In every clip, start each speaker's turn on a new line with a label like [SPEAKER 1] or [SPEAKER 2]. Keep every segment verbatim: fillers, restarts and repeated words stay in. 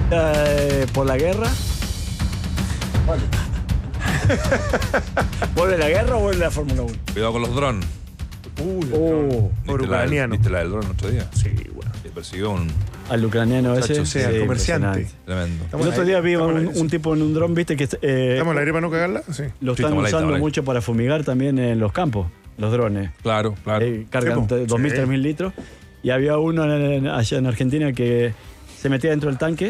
[SPEAKER 1] Eh, ¿Por la guerra? Vale. ¿Vuelve la guerra o vuelve la Fórmula uno?
[SPEAKER 2] Cuidado con los drones.
[SPEAKER 1] Uy, oh,
[SPEAKER 2] por ucraniano. ¿Viste la del dron el otro día?
[SPEAKER 1] Sí, bueno.
[SPEAKER 2] Que persiguió un...
[SPEAKER 1] Al ucraniano ese.
[SPEAKER 3] Chacho, sí, al comerciante.
[SPEAKER 2] Tremendo.
[SPEAKER 1] El otro día vi un, un tipo en un dron, viste, que... Eh,
[SPEAKER 3] ¿Estamos al aire para no cagarla? Sí.
[SPEAKER 1] Lo
[SPEAKER 2] Sí,
[SPEAKER 1] están
[SPEAKER 2] ahí,
[SPEAKER 1] usando
[SPEAKER 2] ahí.
[SPEAKER 1] mucho para fumigar también en los campos, los drones.
[SPEAKER 2] Claro, claro.
[SPEAKER 1] Eh, cargan
[SPEAKER 3] Sí, po.
[SPEAKER 1] dos mil,
[SPEAKER 3] Sí.
[SPEAKER 1] tres mil litros. Y había uno en- en- allá en Argentina que se metía dentro del tanque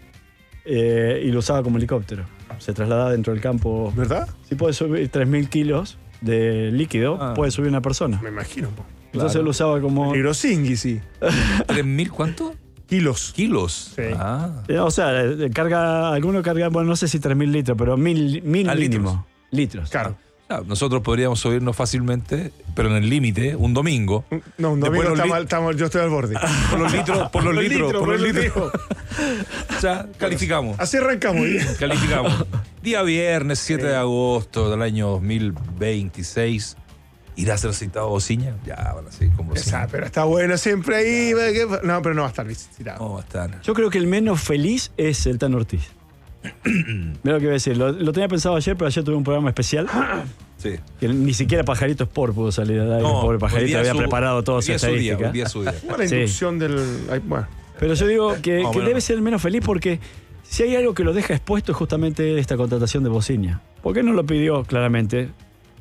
[SPEAKER 1] eh, y lo usaba como helicóptero. Se trasladaba dentro del campo.
[SPEAKER 3] ¿Verdad?
[SPEAKER 1] Si puede subir tres mil kilos de líquido,
[SPEAKER 2] Ah.
[SPEAKER 1] puede subir una persona.
[SPEAKER 3] Me imagino. Po.
[SPEAKER 1] Entonces
[SPEAKER 2] Claro.
[SPEAKER 1] lo usaba como...
[SPEAKER 3] Peligrosingui, sí.
[SPEAKER 2] ¿Tres mil cuánto?
[SPEAKER 3] Kilos.
[SPEAKER 2] Kilos.
[SPEAKER 3] Sí.
[SPEAKER 2] Ah.
[SPEAKER 1] Eh, O sea, eh, carga, alguno carga, bueno, no sé si tres mil litros, pero mil, mil
[SPEAKER 2] Ah,
[SPEAKER 1] mínimo. Litros.
[SPEAKER 3] Claro.
[SPEAKER 2] Claro, nosotros podríamos subirnos fácilmente, pero en el límite, un domingo.
[SPEAKER 3] No, un
[SPEAKER 2] Después
[SPEAKER 3] domingo
[SPEAKER 2] los
[SPEAKER 3] está
[SPEAKER 2] li-
[SPEAKER 3] mal, está mal, yo estoy al borde.
[SPEAKER 2] Por los litros, por los
[SPEAKER 3] Por
[SPEAKER 2] litros, por los litros.
[SPEAKER 3] litros.
[SPEAKER 2] Ya, calificamos.
[SPEAKER 3] Así arrancamos. ¿eh?
[SPEAKER 2] Calificamos. Día viernes, siete de agosto del año dos mil veintiséis. ¿Irá a ser citado Bociña? Ya, van a seguir con Bociña.
[SPEAKER 3] Esa, pero está buena siempre ahí. No, pero no va a estar visitado.
[SPEAKER 2] ¿Cómo va a estar?
[SPEAKER 1] Yo creo que el menos feliz es el Tan Ortiz. Mira lo que iba a decir. Lo, lo tenía pensado ayer, pero ayer tuve un programa especial.
[SPEAKER 2] Sí.
[SPEAKER 1] Que ni siquiera Pajarito Sport pudo salir al aire.
[SPEAKER 2] No,
[SPEAKER 1] Pobre
[SPEAKER 2] hoy
[SPEAKER 1] Pajarito
[SPEAKER 2] día
[SPEAKER 1] había
[SPEAKER 2] su-
[SPEAKER 1] preparado toda
[SPEAKER 2] hoy
[SPEAKER 1] su
[SPEAKER 2] día es su día,
[SPEAKER 1] estadística.
[SPEAKER 2] hoy día es su día.
[SPEAKER 3] Buena
[SPEAKER 1] Sí.
[SPEAKER 3] inducción del. ay, bueno.
[SPEAKER 1] Pero yo digo que,
[SPEAKER 2] No,
[SPEAKER 1] que
[SPEAKER 2] bueno,
[SPEAKER 1] debe
[SPEAKER 2] no.
[SPEAKER 1] ser el menos feliz porque si hay algo que lo deja expuesto es justamente esta contratación de Bociña. ¿Por qué no lo pidió claramente?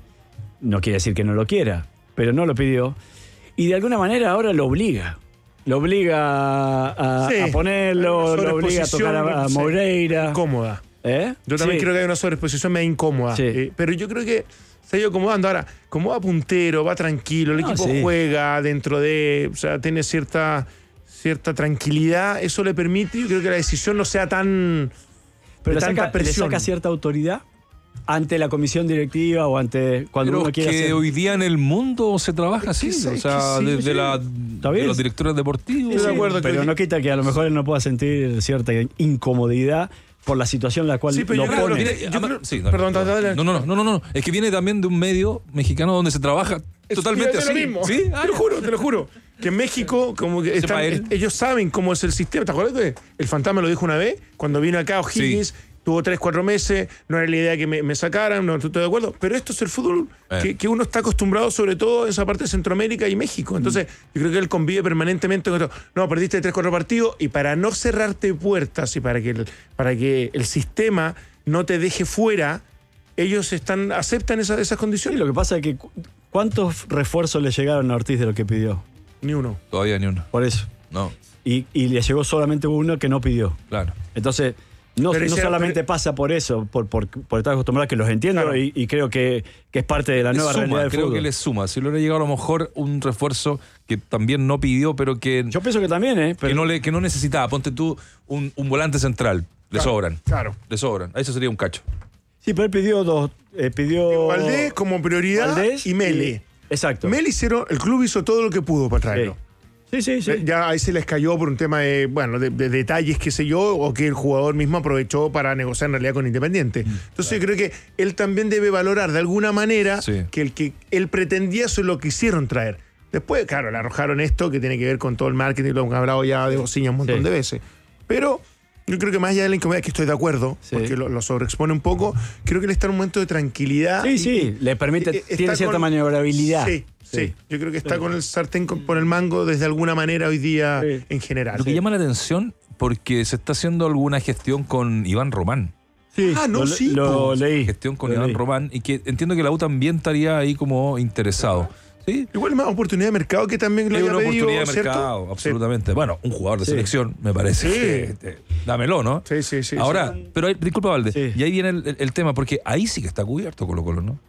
[SPEAKER 1] No quiere decir que no lo quiera, pero no lo pidió. Y de alguna manera ahora lo obliga. Lo obliga a,
[SPEAKER 3] Sí.
[SPEAKER 1] a ponerlo,
[SPEAKER 3] Una
[SPEAKER 1] lo obliga a tocar a, a
[SPEAKER 3] sí,
[SPEAKER 1] Moreira.
[SPEAKER 3] Incómoda.
[SPEAKER 1] ¿Eh?
[SPEAKER 3] Yo también
[SPEAKER 1] Sí.
[SPEAKER 3] creo que hay una sobreexposición medio incómoda.
[SPEAKER 1] Sí.
[SPEAKER 3] Eh, pero yo creo que se ha ido acomodando. Ahora, como va puntero, va tranquilo, el
[SPEAKER 1] No,
[SPEAKER 3] equipo
[SPEAKER 1] sí.
[SPEAKER 3] juega dentro de. O sea, tiene cierta, cierta tranquilidad. Eso le permite. Yo creo que la decisión no sea tan.
[SPEAKER 1] Pero
[SPEAKER 3] de
[SPEAKER 1] le
[SPEAKER 3] tanta
[SPEAKER 1] saca, le
[SPEAKER 3] presión.
[SPEAKER 1] saca cierta autoridad ante la comisión directiva o ante cuando
[SPEAKER 2] Pero
[SPEAKER 1] uno
[SPEAKER 2] es
[SPEAKER 1] quiere
[SPEAKER 2] que
[SPEAKER 1] hacer...
[SPEAKER 2] hoy día en el mundo se trabaja así,
[SPEAKER 3] Es que
[SPEAKER 2] o
[SPEAKER 3] sí,
[SPEAKER 2] sea,
[SPEAKER 3] es que sí,
[SPEAKER 2] desde
[SPEAKER 3] sí.
[SPEAKER 2] la,
[SPEAKER 1] Está
[SPEAKER 2] de
[SPEAKER 1] bien.
[SPEAKER 2] los directores deportivos.
[SPEAKER 3] Estoy de acuerdo que
[SPEAKER 1] pero
[SPEAKER 3] hoy-
[SPEAKER 1] no quita que a lo mejor él no pueda sentir cierta incomodidad por la situación en la cual
[SPEAKER 3] Sí, pero
[SPEAKER 1] lo
[SPEAKER 3] yo creo
[SPEAKER 1] pone.
[SPEAKER 3] que
[SPEAKER 2] Viene-
[SPEAKER 3] yo
[SPEAKER 2] ama-
[SPEAKER 3] creo-
[SPEAKER 2] sí, no,
[SPEAKER 3] perdón,
[SPEAKER 2] no,
[SPEAKER 3] dale.
[SPEAKER 2] no, no, no, no, no, es que viene también de un medio mexicano donde se trabaja totalmente
[SPEAKER 3] Es
[SPEAKER 2] así.
[SPEAKER 3] lo mismo.
[SPEAKER 2] ¿Sí? Ah,
[SPEAKER 3] Te lo juro, te lo juro. Que en México, como que
[SPEAKER 2] Sepa
[SPEAKER 3] están-
[SPEAKER 2] él.
[SPEAKER 3] ellos saben cómo es el sistema. ¿Te acuerdas que el fantasma lo dijo una vez? Cuando vino acá O'Higgins, tuvo tres, cuatro meses, no era la idea que me, me sacaran, no estoy de acuerdo. Pero esto es el fútbol
[SPEAKER 2] Eh.
[SPEAKER 3] que, que uno está acostumbrado, sobre todo en esa parte de Centroamérica y México. Entonces, yo creo que él convive permanentemente con esto. No, perdiste tres, cuatro partidos y para no cerrarte puertas y para que el, para que el sistema no te deje fuera, ellos están aceptan esa- esas
[SPEAKER 1] Sí,
[SPEAKER 3] condiciones.
[SPEAKER 1] lo que pasa es que cu- ¿cuántos refuerzos le llegaron a Ortiz de lo que pidió?
[SPEAKER 3] Ni uno.
[SPEAKER 2] Todavía ni uno.
[SPEAKER 1] Por eso.
[SPEAKER 2] No,
[SPEAKER 1] Y, y le llegó solamente uno que no pidió.
[SPEAKER 2] claro.
[SPEAKER 1] Entonces, no,
[SPEAKER 3] Pero
[SPEAKER 1] no
[SPEAKER 3] ese-
[SPEAKER 1] solamente
[SPEAKER 3] pero-
[SPEAKER 1] pasa por eso, por, por, por estar acostumbrado, que los entiendo
[SPEAKER 3] Claro.
[SPEAKER 1] y, y creo que, que es parte de la
[SPEAKER 2] Le
[SPEAKER 1] nueva
[SPEAKER 2] suma,
[SPEAKER 1] realidad del
[SPEAKER 2] creo
[SPEAKER 1] fútbol.
[SPEAKER 2] que le suma. Si le hubiera llegado a lo mejor un refuerzo que también no pidió, pero que,
[SPEAKER 1] Yo pienso que también, ¿eh? Pero
[SPEAKER 2] que, no, le, que no necesitaba. Ponte tú un, un volante central. Le
[SPEAKER 3] Claro,
[SPEAKER 2] sobran.
[SPEAKER 3] Claro.
[SPEAKER 2] Le sobran. Eso sería un cacho.
[SPEAKER 1] Sí, pero él pidió dos. eh, pidió
[SPEAKER 3] Valdés como prioridad
[SPEAKER 1] Valdés
[SPEAKER 3] y Mele.
[SPEAKER 1] Exacto.
[SPEAKER 3] Mele hicieron, el club hizo todo lo que pudo para traerlo.
[SPEAKER 1] Sí, sí, sí.
[SPEAKER 3] Eh, Ya ahí se les cayó por un tema de, bueno, de, de detalles, qué sé yo, o que el jugador mismo aprovechó para negociar en realidad con Independiente. Entonces yo creo que él también debe valorar de alguna manera
[SPEAKER 2] Sí.
[SPEAKER 3] que el que él pretendía eso es lo que hicieron traer. Después, claro, le arrojaron esto que tiene que ver con todo el marketing, lo hemos hablado ya de Bociña un montón
[SPEAKER 1] Sí.
[SPEAKER 3] de veces. Pero yo creo que más allá de la incomodidad, que estoy de acuerdo,
[SPEAKER 1] Sí.
[SPEAKER 3] porque lo, lo sobreexpone un poco, creo que él está en un momento de tranquilidad.
[SPEAKER 1] Sí,
[SPEAKER 3] y-
[SPEAKER 1] sí, le permite,
[SPEAKER 3] y- está
[SPEAKER 1] tiene cierta
[SPEAKER 3] con-
[SPEAKER 1] maniobrabilidad.
[SPEAKER 3] Sí, sí,
[SPEAKER 1] Sí.
[SPEAKER 3] Yo creo que está con el sartén con- por el mango desde alguna manera hoy día
[SPEAKER 1] Sí.
[SPEAKER 3] en general.
[SPEAKER 2] Lo que llama la atención porque se está haciendo alguna gestión con Iván Román.
[SPEAKER 1] Sí,
[SPEAKER 3] Ah, no,
[SPEAKER 1] lo,
[SPEAKER 3] sí,
[SPEAKER 1] lo
[SPEAKER 3] po.
[SPEAKER 1] leí.
[SPEAKER 2] Gestión con
[SPEAKER 1] lo
[SPEAKER 2] Iván
[SPEAKER 1] leí.
[SPEAKER 2] Román y que entiendo que la U también estaría ahí como interesado. ¿Sí?
[SPEAKER 3] Igual más oportunidad de mercado que también lo
[SPEAKER 2] Es
[SPEAKER 3] haya
[SPEAKER 2] una
[SPEAKER 3] pedido,
[SPEAKER 2] oportunidad de
[SPEAKER 3] ¿cierto?
[SPEAKER 2] mercado,
[SPEAKER 3] Sí.
[SPEAKER 2] absolutamente. Bueno, un jugador de
[SPEAKER 1] Sí.
[SPEAKER 2] selección, me parece.
[SPEAKER 3] Sí.
[SPEAKER 2] que, que- dámelo, ¿no?
[SPEAKER 3] Sí, sí, sí.
[SPEAKER 2] Ahora,
[SPEAKER 3] sí.
[SPEAKER 2] pero ahí- disculpa, Valde,
[SPEAKER 1] Sí.
[SPEAKER 2] y ahí viene el, el- el tema, porque ahí sí que está cubierto Colo Colo, ¿no?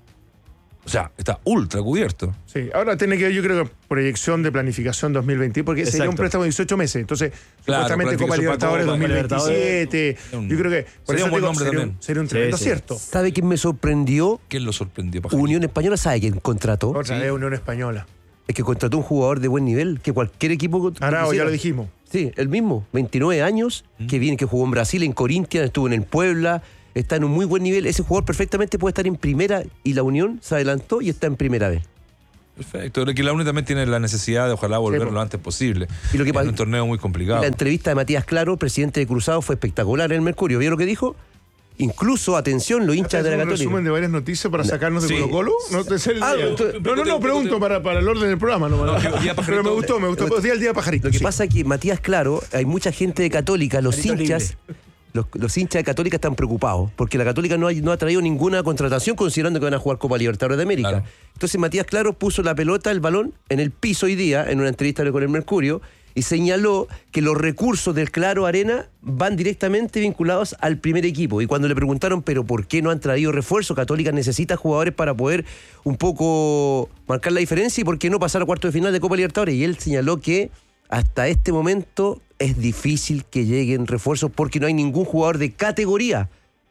[SPEAKER 2] O sea, está ultra cubierto.
[SPEAKER 3] Sí, ahora tiene que ver, yo creo que proyección de planificación dos mil veinte, porque sería un
[SPEAKER 1] Exacto.
[SPEAKER 3] préstamo de dieciocho meses. Entonces,
[SPEAKER 2] Claro,
[SPEAKER 3] supuestamente Copa
[SPEAKER 2] planificación
[SPEAKER 3] Libertadores
[SPEAKER 2] para
[SPEAKER 3] dos mil
[SPEAKER 2] Copa,
[SPEAKER 3] veintisiete.
[SPEAKER 2] un-
[SPEAKER 3] Yo creo que por
[SPEAKER 2] sería
[SPEAKER 3] eso
[SPEAKER 2] un buen
[SPEAKER 3] digo,
[SPEAKER 2] nombre
[SPEAKER 3] sería,
[SPEAKER 2] también.
[SPEAKER 3] un, sería un
[SPEAKER 1] Sí,
[SPEAKER 3] tremendo
[SPEAKER 1] sí.
[SPEAKER 3] acierto.
[SPEAKER 4] ¿Sabe quién me sorprendió?
[SPEAKER 2] ¿Quién lo sorprendió, Pajarito?
[SPEAKER 4] Unión Española, ¿sabe quién contrató?
[SPEAKER 3] Otra vez Unión Española.
[SPEAKER 4] Es que contrató un jugador de buen nivel, que cualquier equipo...
[SPEAKER 3] Arao, ya
[SPEAKER 4] quisiera.
[SPEAKER 3] lo dijimos.
[SPEAKER 4] Sí, el mismo, veintinueve años, que viene, que jugó en Brasil, en Corinthians, estuvo en el Puebla, está en un muy buen nivel. Ese jugador perfectamente puede estar en primera y la Unión se adelantó y está en primera vez.
[SPEAKER 2] Perfecto. Que la U N también tiene la necesidad de ojalá volver
[SPEAKER 3] Sí,
[SPEAKER 2] lo antes posible.
[SPEAKER 4] Y lo que
[SPEAKER 2] es
[SPEAKER 4] pasa-
[SPEAKER 2] un torneo muy complicado.
[SPEAKER 4] La entrevista de Matías Claro, presidente de Cruzado, fue espectacular en el Mercurio. ¿Vio lo que dijo? Incluso, atención, los hinchas de la
[SPEAKER 5] un
[SPEAKER 4] Católica.
[SPEAKER 5] resumen de varias noticias para sacarnos de
[SPEAKER 2] Sí.
[SPEAKER 5] Colo Colo. No, te sé el
[SPEAKER 4] Ah,
[SPEAKER 5] día.
[SPEAKER 4] tú-
[SPEAKER 5] no, no, no, pregunto para, para el orden del programa. No,
[SPEAKER 2] No, digo, día
[SPEAKER 5] Pero
[SPEAKER 2] pajarito.
[SPEAKER 5] me gustó, me gustó.
[SPEAKER 4] Lo-
[SPEAKER 5] Día el día pajarito.
[SPEAKER 4] Lo que
[SPEAKER 5] sí.
[SPEAKER 4] pasa es que Matías Claro, hay mucha gente de Católica, los
[SPEAKER 1] Pajarito
[SPEAKER 4] hinchas, los, los hinchas de Católica están preocupados, porque la Católica no ha, no ha traído ninguna contratación considerando que van a jugar Copa Libertadores de América.
[SPEAKER 2] Claro.
[SPEAKER 4] Entonces Matías Claro puso la pelota, el balón, en el piso hoy día, en una entrevista con el Mercurio, y señaló que los recursos del Claro Arena van directamente vinculados al primer equipo. Y cuando le preguntaron, pero ¿por qué no han traído refuerzo? Católica necesita jugadores para poder un poco marcar la diferencia y por qué no pasar a cuarto de final de Copa Libertadores. Y él señaló que hasta este momento es difícil que lleguen refuerzos porque no hay ningún jugador de categoría.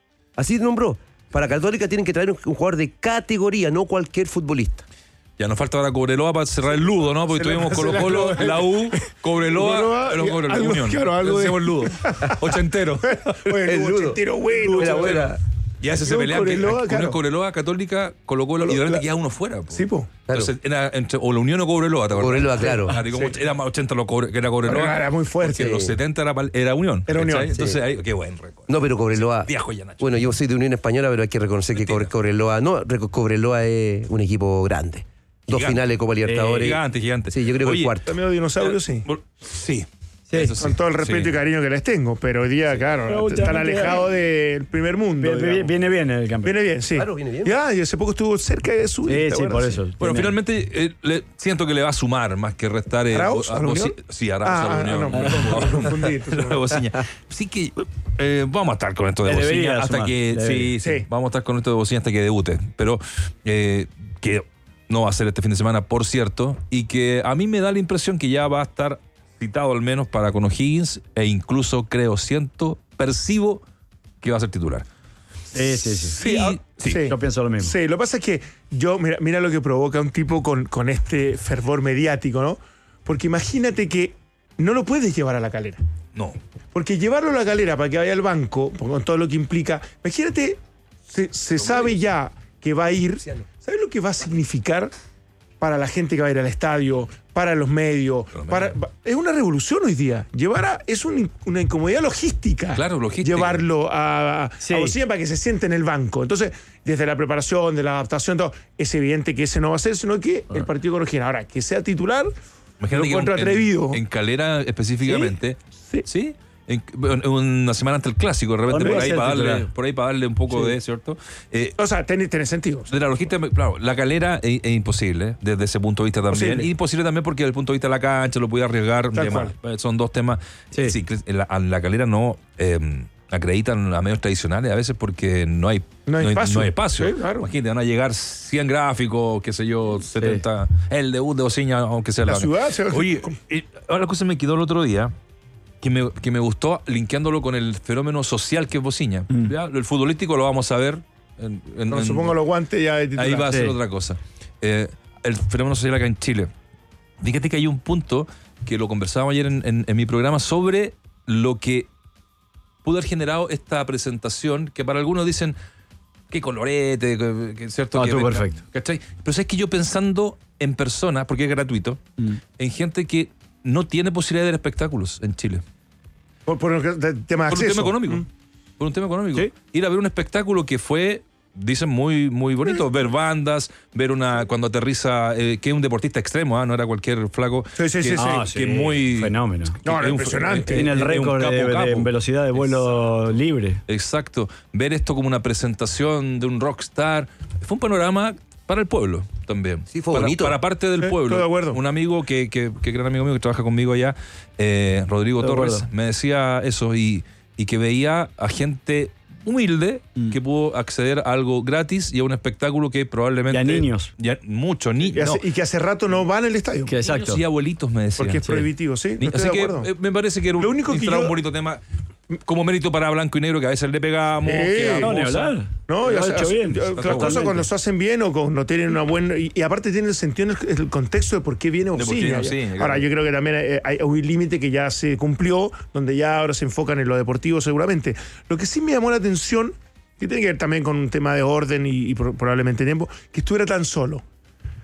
[SPEAKER 4] Así nombró. Para Católica tienen que traer un, un jugador de categoría, no cualquier futbolista.
[SPEAKER 2] Ya nos falta ahora Cobreloa para cerrar el ludo, ¿no? Porque
[SPEAKER 5] Se la-
[SPEAKER 2] tuvimos
[SPEAKER 5] se
[SPEAKER 2] Colo
[SPEAKER 5] la-
[SPEAKER 2] Colo, la U, Cobreloa,
[SPEAKER 5] Cobreloa,
[SPEAKER 2] los
[SPEAKER 5] y
[SPEAKER 2] Cobreloa,
[SPEAKER 5] algo-
[SPEAKER 2] Unión.
[SPEAKER 5] claro, algo de-
[SPEAKER 2] Hacemos el ludo. Ochentero.
[SPEAKER 5] Oye,
[SPEAKER 4] El
[SPEAKER 5] el
[SPEAKER 4] ludo.
[SPEAKER 5] ochentero bueno.
[SPEAKER 4] Era
[SPEAKER 5] ochentero.
[SPEAKER 4] buena.
[SPEAKER 2] Y a veces se
[SPEAKER 5] Unión,
[SPEAKER 2] pelean. que-
[SPEAKER 5] Cobreloa,
[SPEAKER 2] Unión,
[SPEAKER 5] claro.
[SPEAKER 2] Cobreloa, Católica, Colo Colo, y de repente
[SPEAKER 5] Claro.
[SPEAKER 2] queda uno fuera. po.
[SPEAKER 5] Sí, po.
[SPEAKER 4] Claro.
[SPEAKER 2] Entonces, era entre, o la Unión o Cobreloa, ¿te acuerdas?
[SPEAKER 4] Cobreloa, claro.
[SPEAKER 2] Ah, digo, Era más ochenta lo cobre- que era Cobreloa.
[SPEAKER 5] Cobreloa era muy fuerte.
[SPEAKER 2] Porque en los setenta era, pal- era Unión.
[SPEAKER 5] Era Unión,
[SPEAKER 2] ¿cachai?
[SPEAKER 5] sí.
[SPEAKER 2] Entonces, ahí, qué buen récord.
[SPEAKER 4] No, pero Cobreloa.
[SPEAKER 2] Viejo ya, Nacho.
[SPEAKER 4] Bueno, yo soy de Unión Española, pero hay que reconocer que
[SPEAKER 2] Mentira.
[SPEAKER 4] Cobre- Cobreloa. No, Reco- Cobreloa es un equipo grande. Dos
[SPEAKER 2] Gigante.
[SPEAKER 4] finales de Copa Libertadores.
[SPEAKER 2] Gigante, gigante.
[SPEAKER 4] Sí, yo creo que
[SPEAKER 2] Oye,
[SPEAKER 4] el cuarto.
[SPEAKER 5] También los dinosaurios, sí.
[SPEAKER 2] Por- Sí.
[SPEAKER 1] Sí,
[SPEAKER 2] Eso sí.
[SPEAKER 5] Con todo el respeto
[SPEAKER 2] Sí.
[SPEAKER 5] y cariño que les tengo. Pero hoy día,
[SPEAKER 1] Pero
[SPEAKER 5] claro, están
[SPEAKER 1] últimamente-
[SPEAKER 5] alejados del primer mundo.
[SPEAKER 1] Viene,
[SPEAKER 5] digamos.
[SPEAKER 1] viene bien el campeón.
[SPEAKER 5] Viene bien, sí.
[SPEAKER 4] Claro, viene bien.
[SPEAKER 5] Ya, y hace poco estuvo cerca de su.
[SPEAKER 1] Sí, sí, por eso.
[SPEAKER 2] Bueno,
[SPEAKER 1] Tiene-
[SPEAKER 2] finalmente eh, le- siento que le va a sumar más que restar. eh,
[SPEAKER 5] ¿Arauz
[SPEAKER 2] a-
[SPEAKER 5] a la
[SPEAKER 2] Boci-
[SPEAKER 5] Unión?
[SPEAKER 2] Sí, Arauz
[SPEAKER 5] Ah,
[SPEAKER 2] a la
[SPEAKER 5] ah,
[SPEAKER 2] Unión.
[SPEAKER 5] no, me confundí, entonces,
[SPEAKER 2] La Bociña. Sí que eh, vamos a estar con esto de
[SPEAKER 1] Le debería
[SPEAKER 2] Bociña hasta
[SPEAKER 1] sumar,
[SPEAKER 2] que.
[SPEAKER 1] le
[SPEAKER 2] Sí,
[SPEAKER 1] debería.
[SPEAKER 2] sí,
[SPEAKER 5] Sí.
[SPEAKER 2] vamos a estar con esto de Bociña hasta que debute. Pero eh, que no va a ser este fin de semana, por cierto. Y que a mí me da la impresión que ya va a estar citado al menos para con O'Higgins. E incluso creo, siento, percibo que va a ser titular.
[SPEAKER 1] Sí, sí, sí.
[SPEAKER 2] Sí,
[SPEAKER 5] ah,
[SPEAKER 2] sí.
[SPEAKER 1] Yo pienso lo mismo.
[SPEAKER 5] Sí, lo que pasa es que yo, mira, mira lo que provoca un tipo con, con este fervor mediático, ¿no? Porque imagínate que no lo puedes llevar a la Calera.
[SPEAKER 2] No.
[SPEAKER 5] Porque llevarlo a la Calera para que vaya al banco, con todo lo que implica, imagínate, se, se sabe ya que va a ir, ¿sabes lo que va a significar para la gente que va a ir al estadio, para los medios?
[SPEAKER 2] Los
[SPEAKER 5] Para,
[SPEAKER 2] medios.
[SPEAKER 5] es una revolución hoy día. Llevar a, es un- una incomodidad logística.
[SPEAKER 2] Claro, logística.
[SPEAKER 5] Llevarlo a, a,
[SPEAKER 1] Sí.
[SPEAKER 5] a Bocilla para que se siente en el banco. Entonces, desde la preparación, de la adaptación, todo, es evidente que ese no va a ser, sino que el partido con O'Higgins. Ahora, que sea titular,
[SPEAKER 2] Imagínate
[SPEAKER 5] lo
[SPEAKER 2] que
[SPEAKER 5] encuentro
[SPEAKER 2] en-
[SPEAKER 5] atrevido.
[SPEAKER 2] En, Calera específicamente.
[SPEAKER 5] Sí.
[SPEAKER 2] ¿Sí? En, en una semana antes del clásico, de repente
[SPEAKER 1] Podría
[SPEAKER 2] por ahí,
[SPEAKER 1] ser
[SPEAKER 2] para darle,
[SPEAKER 1] titular.
[SPEAKER 2] por ahí para darle un poco de, ¿cierto? Eh,
[SPEAKER 5] O sea, tiene, tiene sentido.
[SPEAKER 2] de la logística, claro, la Calera es, es imposible, desde ese punto de vista también.
[SPEAKER 5] Imposible.
[SPEAKER 2] Y imposible también porque desde el punto de vista de la cancha lo puede arriesgar.
[SPEAKER 5] Tal
[SPEAKER 2] demás.
[SPEAKER 5] cual.
[SPEAKER 2] Son dos temas.
[SPEAKER 1] Sí.
[SPEAKER 2] Sí, que la, a la Calera no eh, acreditan a medios tradicionales a veces porque no hay,
[SPEAKER 5] No hay espacio.
[SPEAKER 2] no hay espacio.
[SPEAKER 5] Sí, claro.
[SPEAKER 2] Imagínate, van a llegar cien gráficos, qué sé yo, setenta. El debut de Bociña, aunque sea
[SPEAKER 5] La
[SPEAKER 2] la
[SPEAKER 5] ciudad se-
[SPEAKER 2] Oye, y ahora la cosa me quedó el otro día. Que me, que me gustó linkeándolo con el fenómeno social que es Bociña.
[SPEAKER 1] Mm.
[SPEAKER 2] Ya, el futbolístico lo vamos a ver. En, en-
[SPEAKER 5] No,
[SPEAKER 2] en-
[SPEAKER 5] supongo los guantes ya de titular.
[SPEAKER 2] ahí va a ser
[SPEAKER 1] Sí.
[SPEAKER 2] otra cosa. Eh, el fenómeno social acá en Chile. Fíjate que hay un punto que lo conversábamos ayer en, en- en mi programa sobre lo que pudo haber generado esta presentación que para algunos dicen qué colorete, que, que- cierto.
[SPEAKER 1] No,
[SPEAKER 2] que
[SPEAKER 1] estuvo
[SPEAKER 2] venga,
[SPEAKER 1] perfecto.
[SPEAKER 2] ¿cachai? Pero sabes que yo pensando en personas, porque es gratuito,
[SPEAKER 1] Mm.
[SPEAKER 2] en gente que no tiene posibilidad de ver espectáculos en Chile.
[SPEAKER 5] Por, por el tema de
[SPEAKER 2] Por un
[SPEAKER 5] acceso.
[SPEAKER 2] tema económico.
[SPEAKER 5] Mm.
[SPEAKER 2] Por un tema económico.
[SPEAKER 1] Sí.
[SPEAKER 2] Ir a ver un espectáculo que fue, dicen, muy, muy bonito. Ver bandas, ver una. Cuando aterriza, eh, que es un deportista extremo, ¿ah? No era cualquier flaco.
[SPEAKER 5] Sí, sí, sí,
[SPEAKER 2] que,
[SPEAKER 5] sí.
[SPEAKER 1] Ah,
[SPEAKER 2] que muy.
[SPEAKER 1] Fenómeno.
[SPEAKER 5] No,
[SPEAKER 2] que es un-
[SPEAKER 5] impresionante.
[SPEAKER 2] eh,
[SPEAKER 1] Tiene el
[SPEAKER 2] es un
[SPEAKER 1] récord
[SPEAKER 2] capo,
[SPEAKER 1] de, de
[SPEAKER 2] capo.
[SPEAKER 1] velocidad de vuelo libre.
[SPEAKER 2] Exacto. Ver esto como una presentación de un rockstar. Fue un panorama para el pueblo también.
[SPEAKER 4] Sí, fue
[SPEAKER 2] para,
[SPEAKER 4] bonito.
[SPEAKER 2] Para parte del
[SPEAKER 5] Sí,
[SPEAKER 2] pueblo.
[SPEAKER 5] estoy de acuerdo.
[SPEAKER 2] Un amigo que, que, que gran amigo mío que trabaja conmigo allá, eh, Rodrigo
[SPEAKER 1] Estoy de
[SPEAKER 2] Torres,
[SPEAKER 1] acuerdo.
[SPEAKER 2] me decía eso y, y que veía a gente humilde
[SPEAKER 1] Mm.
[SPEAKER 2] que pudo acceder a algo gratis y a un espectáculo que probablemente...
[SPEAKER 1] Y a niños.
[SPEAKER 2] Ya, muchos
[SPEAKER 5] Y,
[SPEAKER 2] niños.
[SPEAKER 5] hace- y que hace rato no van al estadio.
[SPEAKER 1] Que exacto.
[SPEAKER 2] Y abuelitos me decían.
[SPEAKER 5] Porque es
[SPEAKER 2] Sí.
[SPEAKER 5] prohibitivo, ¿sí?
[SPEAKER 2] Ni-
[SPEAKER 5] No estoy
[SPEAKER 2] Así
[SPEAKER 5] de
[SPEAKER 2] que
[SPEAKER 5] acuerdo.
[SPEAKER 2] eh, me parece que era un,
[SPEAKER 5] Lo único que
[SPEAKER 2] instalar
[SPEAKER 5] yo-
[SPEAKER 2] un bonito tema como mérito para blanco y negro que a veces le pegamos.
[SPEAKER 5] Sí.
[SPEAKER 2] que
[SPEAKER 1] No, ni
[SPEAKER 2] vamos a-
[SPEAKER 1] hablar.
[SPEAKER 5] No,
[SPEAKER 1] Lo
[SPEAKER 5] ya
[SPEAKER 1] ha
[SPEAKER 5] se-
[SPEAKER 1] hecho
[SPEAKER 5] hace-
[SPEAKER 1] bien.
[SPEAKER 5] ya- las
[SPEAKER 2] Totalmente.
[SPEAKER 5] cosas cuando se hacen bien o cuando tienen una buena. Y, y aparte tienen sentido en el, el contexto de por qué viene
[SPEAKER 2] por qué
[SPEAKER 5] Bociña.
[SPEAKER 2] viene
[SPEAKER 5] ya.
[SPEAKER 2] Bociña, claro.
[SPEAKER 5] Ahora, yo creo que también hay, hay un límite que ya se cumplió, donde ya ahora se enfocan en lo deportivo seguramente. Lo que sí me llamó la atención, que tiene que ver también con un tema de orden y, y pro- probablemente tiempo, que estuviera tan solo.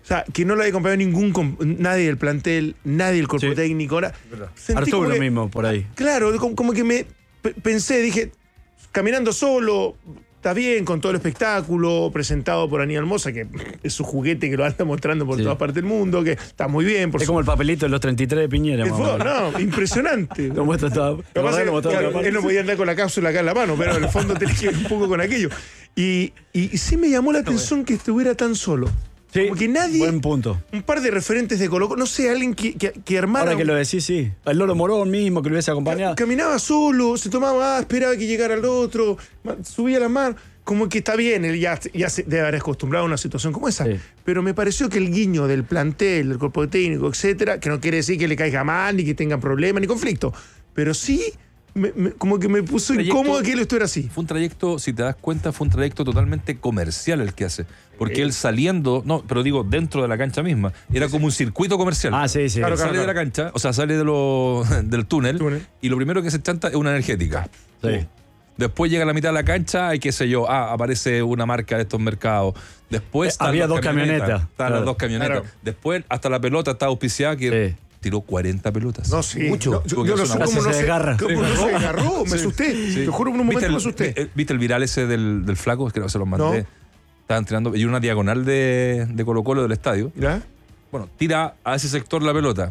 [SPEAKER 5] O sea, que no lo había acompañado ningún comp- nadie del plantel, nadie del cuerpo
[SPEAKER 1] Sí.
[SPEAKER 5] técnico. Ahora, sentí como
[SPEAKER 1] Arturo
[SPEAKER 5] que-
[SPEAKER 1] mismo, por ahí.
[SPEAKER 5] Claro, como, como que me pe- pensé, dije, caminando solo, está bien, con todo el espectáculo, presentado por Aníbal Mosa, que es su juguete que lo anda mostrando por
[SPEAKER 1] Sí.
[SPEAKER 5] todas partes del mundo, que está muy bien. Por
[SPEAKER 1] Es
[SPEAKER 5] su-
[SPEAKER 1] como el papelito de los treinta y tres de Piñera.
[SPEAKER 5] el
[SPEAKER 1] más o
[SPEAKER 5] fútbol,
[SPEAKER 1] menos.
[SPEAKER 5] no, impresionante.
[SPEAKER 1] Lo muestra todo.
[SPEAKER 5] Lo que pasa es que,
[SPEAKER 1] Lo muestra
[SPEAKER 5] claro,
[SPEAKER 1] toda la
[SPEAKER 5] él no
[SPEAKER 1] parte.
[SPEAKER 5] podía andar con la cápsula acá en la mano, pero en el fondo tenía que ver un poco con aquello. Y, y, y sí me llamó la atención que estuviera tan solo.
[SPEAKER 1] Sí,
[SPEAKER 5] Como que nadie,
[SPEAKER 1] buen punto.
[SPEAKER 5] un par de referentes de Colo Colo, no sé, alguien que, que, que armara.
[SPEAKER 1] Ahora que lo decís, sí. El Loro Morón mismo, que lo hubiese acompañado.
[SPEAKER 5] Caminaba solo, se tomaba, ah, esperaba que llegara el otro, ma- subía la mar. Como que está bien, él ya, ya se debe haber acostumbrado a una situación como esa.
[SPEAKER 1] Sí.
[SPEAKER 5] Pero me pareció que el guiño del plantel, del cuerpo técnico, etcétera, que no quiere decir que le caiga mal, ni que tengan problemas, ni conflicto. Pero sí, me- me- como que me puso
[SPEAKER 2] Proyecto-
[SPEAKER 5] incómodo que él estuviera así.
[SPEAKER 2] Fue un trayecto, si te das cuenta, fue un trayecto totalmente comercial el que hace. Porque él saliendo, no, pero digo, dentro de la cancha misma, era como un circuito comercial.
[SPEAKER 1] Ah, sí, sí.
[SPEAKER 5] Claro,
[SPEAKER 2] Sale de la cancha, o sea, sale de lo, del túnel,
[SPEAKER 5] Túnel.
[SPEAKER 2] y lo primero que se chanta es una energética.
[SPEAKER 1] Sí.
[SPEAKER 2] Después llega a la mitad de la cancha y qué sé yo, ah, aparece una marca de estos mercados. Después
[SPEAKER 1] Eh,
[SPEAKER 2] están
[SPEAKER 1] había
[SPEAKER 2] las
[SPEAKER 1] dos camionetas,
[SPEAKER 2] Estaban
[SPEAKER 1] claro.
[SPEAKER 2] las dos camionetas.
[SPEAKER 5] Claro.
[SPEAKER 2] Después hasta la pelota estaba auspiciada que
[SPEAKER 1] Sí.
[SPEAKER 2] tiró cuarenta pelotas.
[SPEAKER 5] No, sí.
[SPEAKER 4] Mucho.
[SPEAKER 5] No, yo,
[SPEAKER 2] Porque
[SPEAKER 5] yo no
[SPEAKER 2] es
[SPEAKER 5] sé
[SPEAKER 2] una-
[SPEAKER 5] cómo
[SPEAKER 1] Casi
[SPEAKER 5] no
[SPEAKER 1] se
[SPEAKER 5] se
[SPEAKER 1] desgarra.
[SPEAKER 5] cómo no se agarró, me
[SPEAKER 2] Sí.
[SPEAKER 5] asusté.
[SPEAKER 2] Sí.
[SPEAKER 5] Te juro, por un momento
[SPEAKER 2] ¿Viste
[SPEAKER 5] me
[SPEAKER 2] el,
[SPEAKER 5] asusté.
[SPEAKER 2] eh, ¿Viste el viral ese del, del flaco? Creo que se lo mandé.
[SPEAKER 5] No.
[SPEAKER 2] Estaba entrenando y una diagonal de, de Colo Colo del estadio.
[SPEAKER 5] ¿Ya?
[SPEAKER 2] Bueno, tira a ese sector la pelota.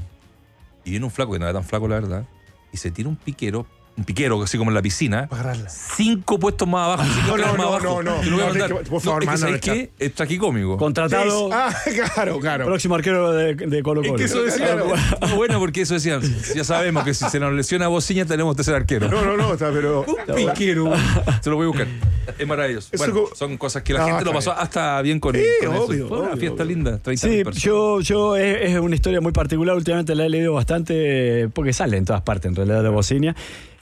[SPEAKER 2] Y viene un flaco, que no era tan flaco la verdad, y se tira un piquero, un piquero así como en la piscina,
[SPEAKER 5] Para agarrarla.
[SPEAKER 2] cinco puestos más abajo, cinco
[SPEAKER 5] No,
[SPEAKER 2] escalones
[SPEAKER 5] no,
[SPEAKER 2] más
[SPEAKER 5] no,
[SPEAKER 2] abajo.
[SPEAKER 5] no,
[SPEAKER 2] Te lo voy a
[SPEAKER 5] no,
[SPEAKER 2] mandar.
[SPEAKER 5] que- por favor,
[SPEAKER 2] No, es que,
[SPEAKER 5] mándalo
[SPEAKER 2] ¿sabes
[SPEAKER 5] al chat.
[SPEAKER 2] qué? Es tragicómico.
[SPEAKER 1] Contratado.
[SPEAKER 5] Ah, claro, claro.
[SPEAKER 1] Próximo arquero de, de Colo
[SPEAKER 2] Es
[SPEAKER 1] Colo.
[SPEAKER 2] que eso decían.
[SPEAKER 5] Claro.
[SPEAKER 2] Bueno, porque eso decían. Ya sabemos que si se nos lesiona Bociña tenemos tercer arquero.
[SPEAKER 5] No, no, no, está, pero.
[SPEAKER 2] Piquero. Se lo voy a buscar. Es maravilloso.
[SPEAKER 5] Eso
[SPEAKER 2] Bueno,
[SPEAKER 5] como-
[SPEAKER 2] son cosas que la
[SPEAKER 5] No,
[SPEAKER 2] gente lo
[SPEAKER 5] está
[SPEAKER 2] pasó
[SPEAKER 5] bien.
[SPEAKER 2] hasta bien con,
[SPEAKER 5] Sí,
[SPEAKER 2] con eso.
[SPEAKER 5] obvio,
[SPEAKER 2] Fue una
[SPEAKER 5] obvio,
[SPEAKER 2] fiesta
[SPEAKER 5] obvio.
[SPEAKER 2] linda. treinta
[SPEAKER 1] Sí,
[SPEAKER 2] mil personas.
[SPEAKER 1] yo, yo es, es una historia muy particular. Últimamente la he leído bastante, porque sale en todas partes en realidad de Bociña.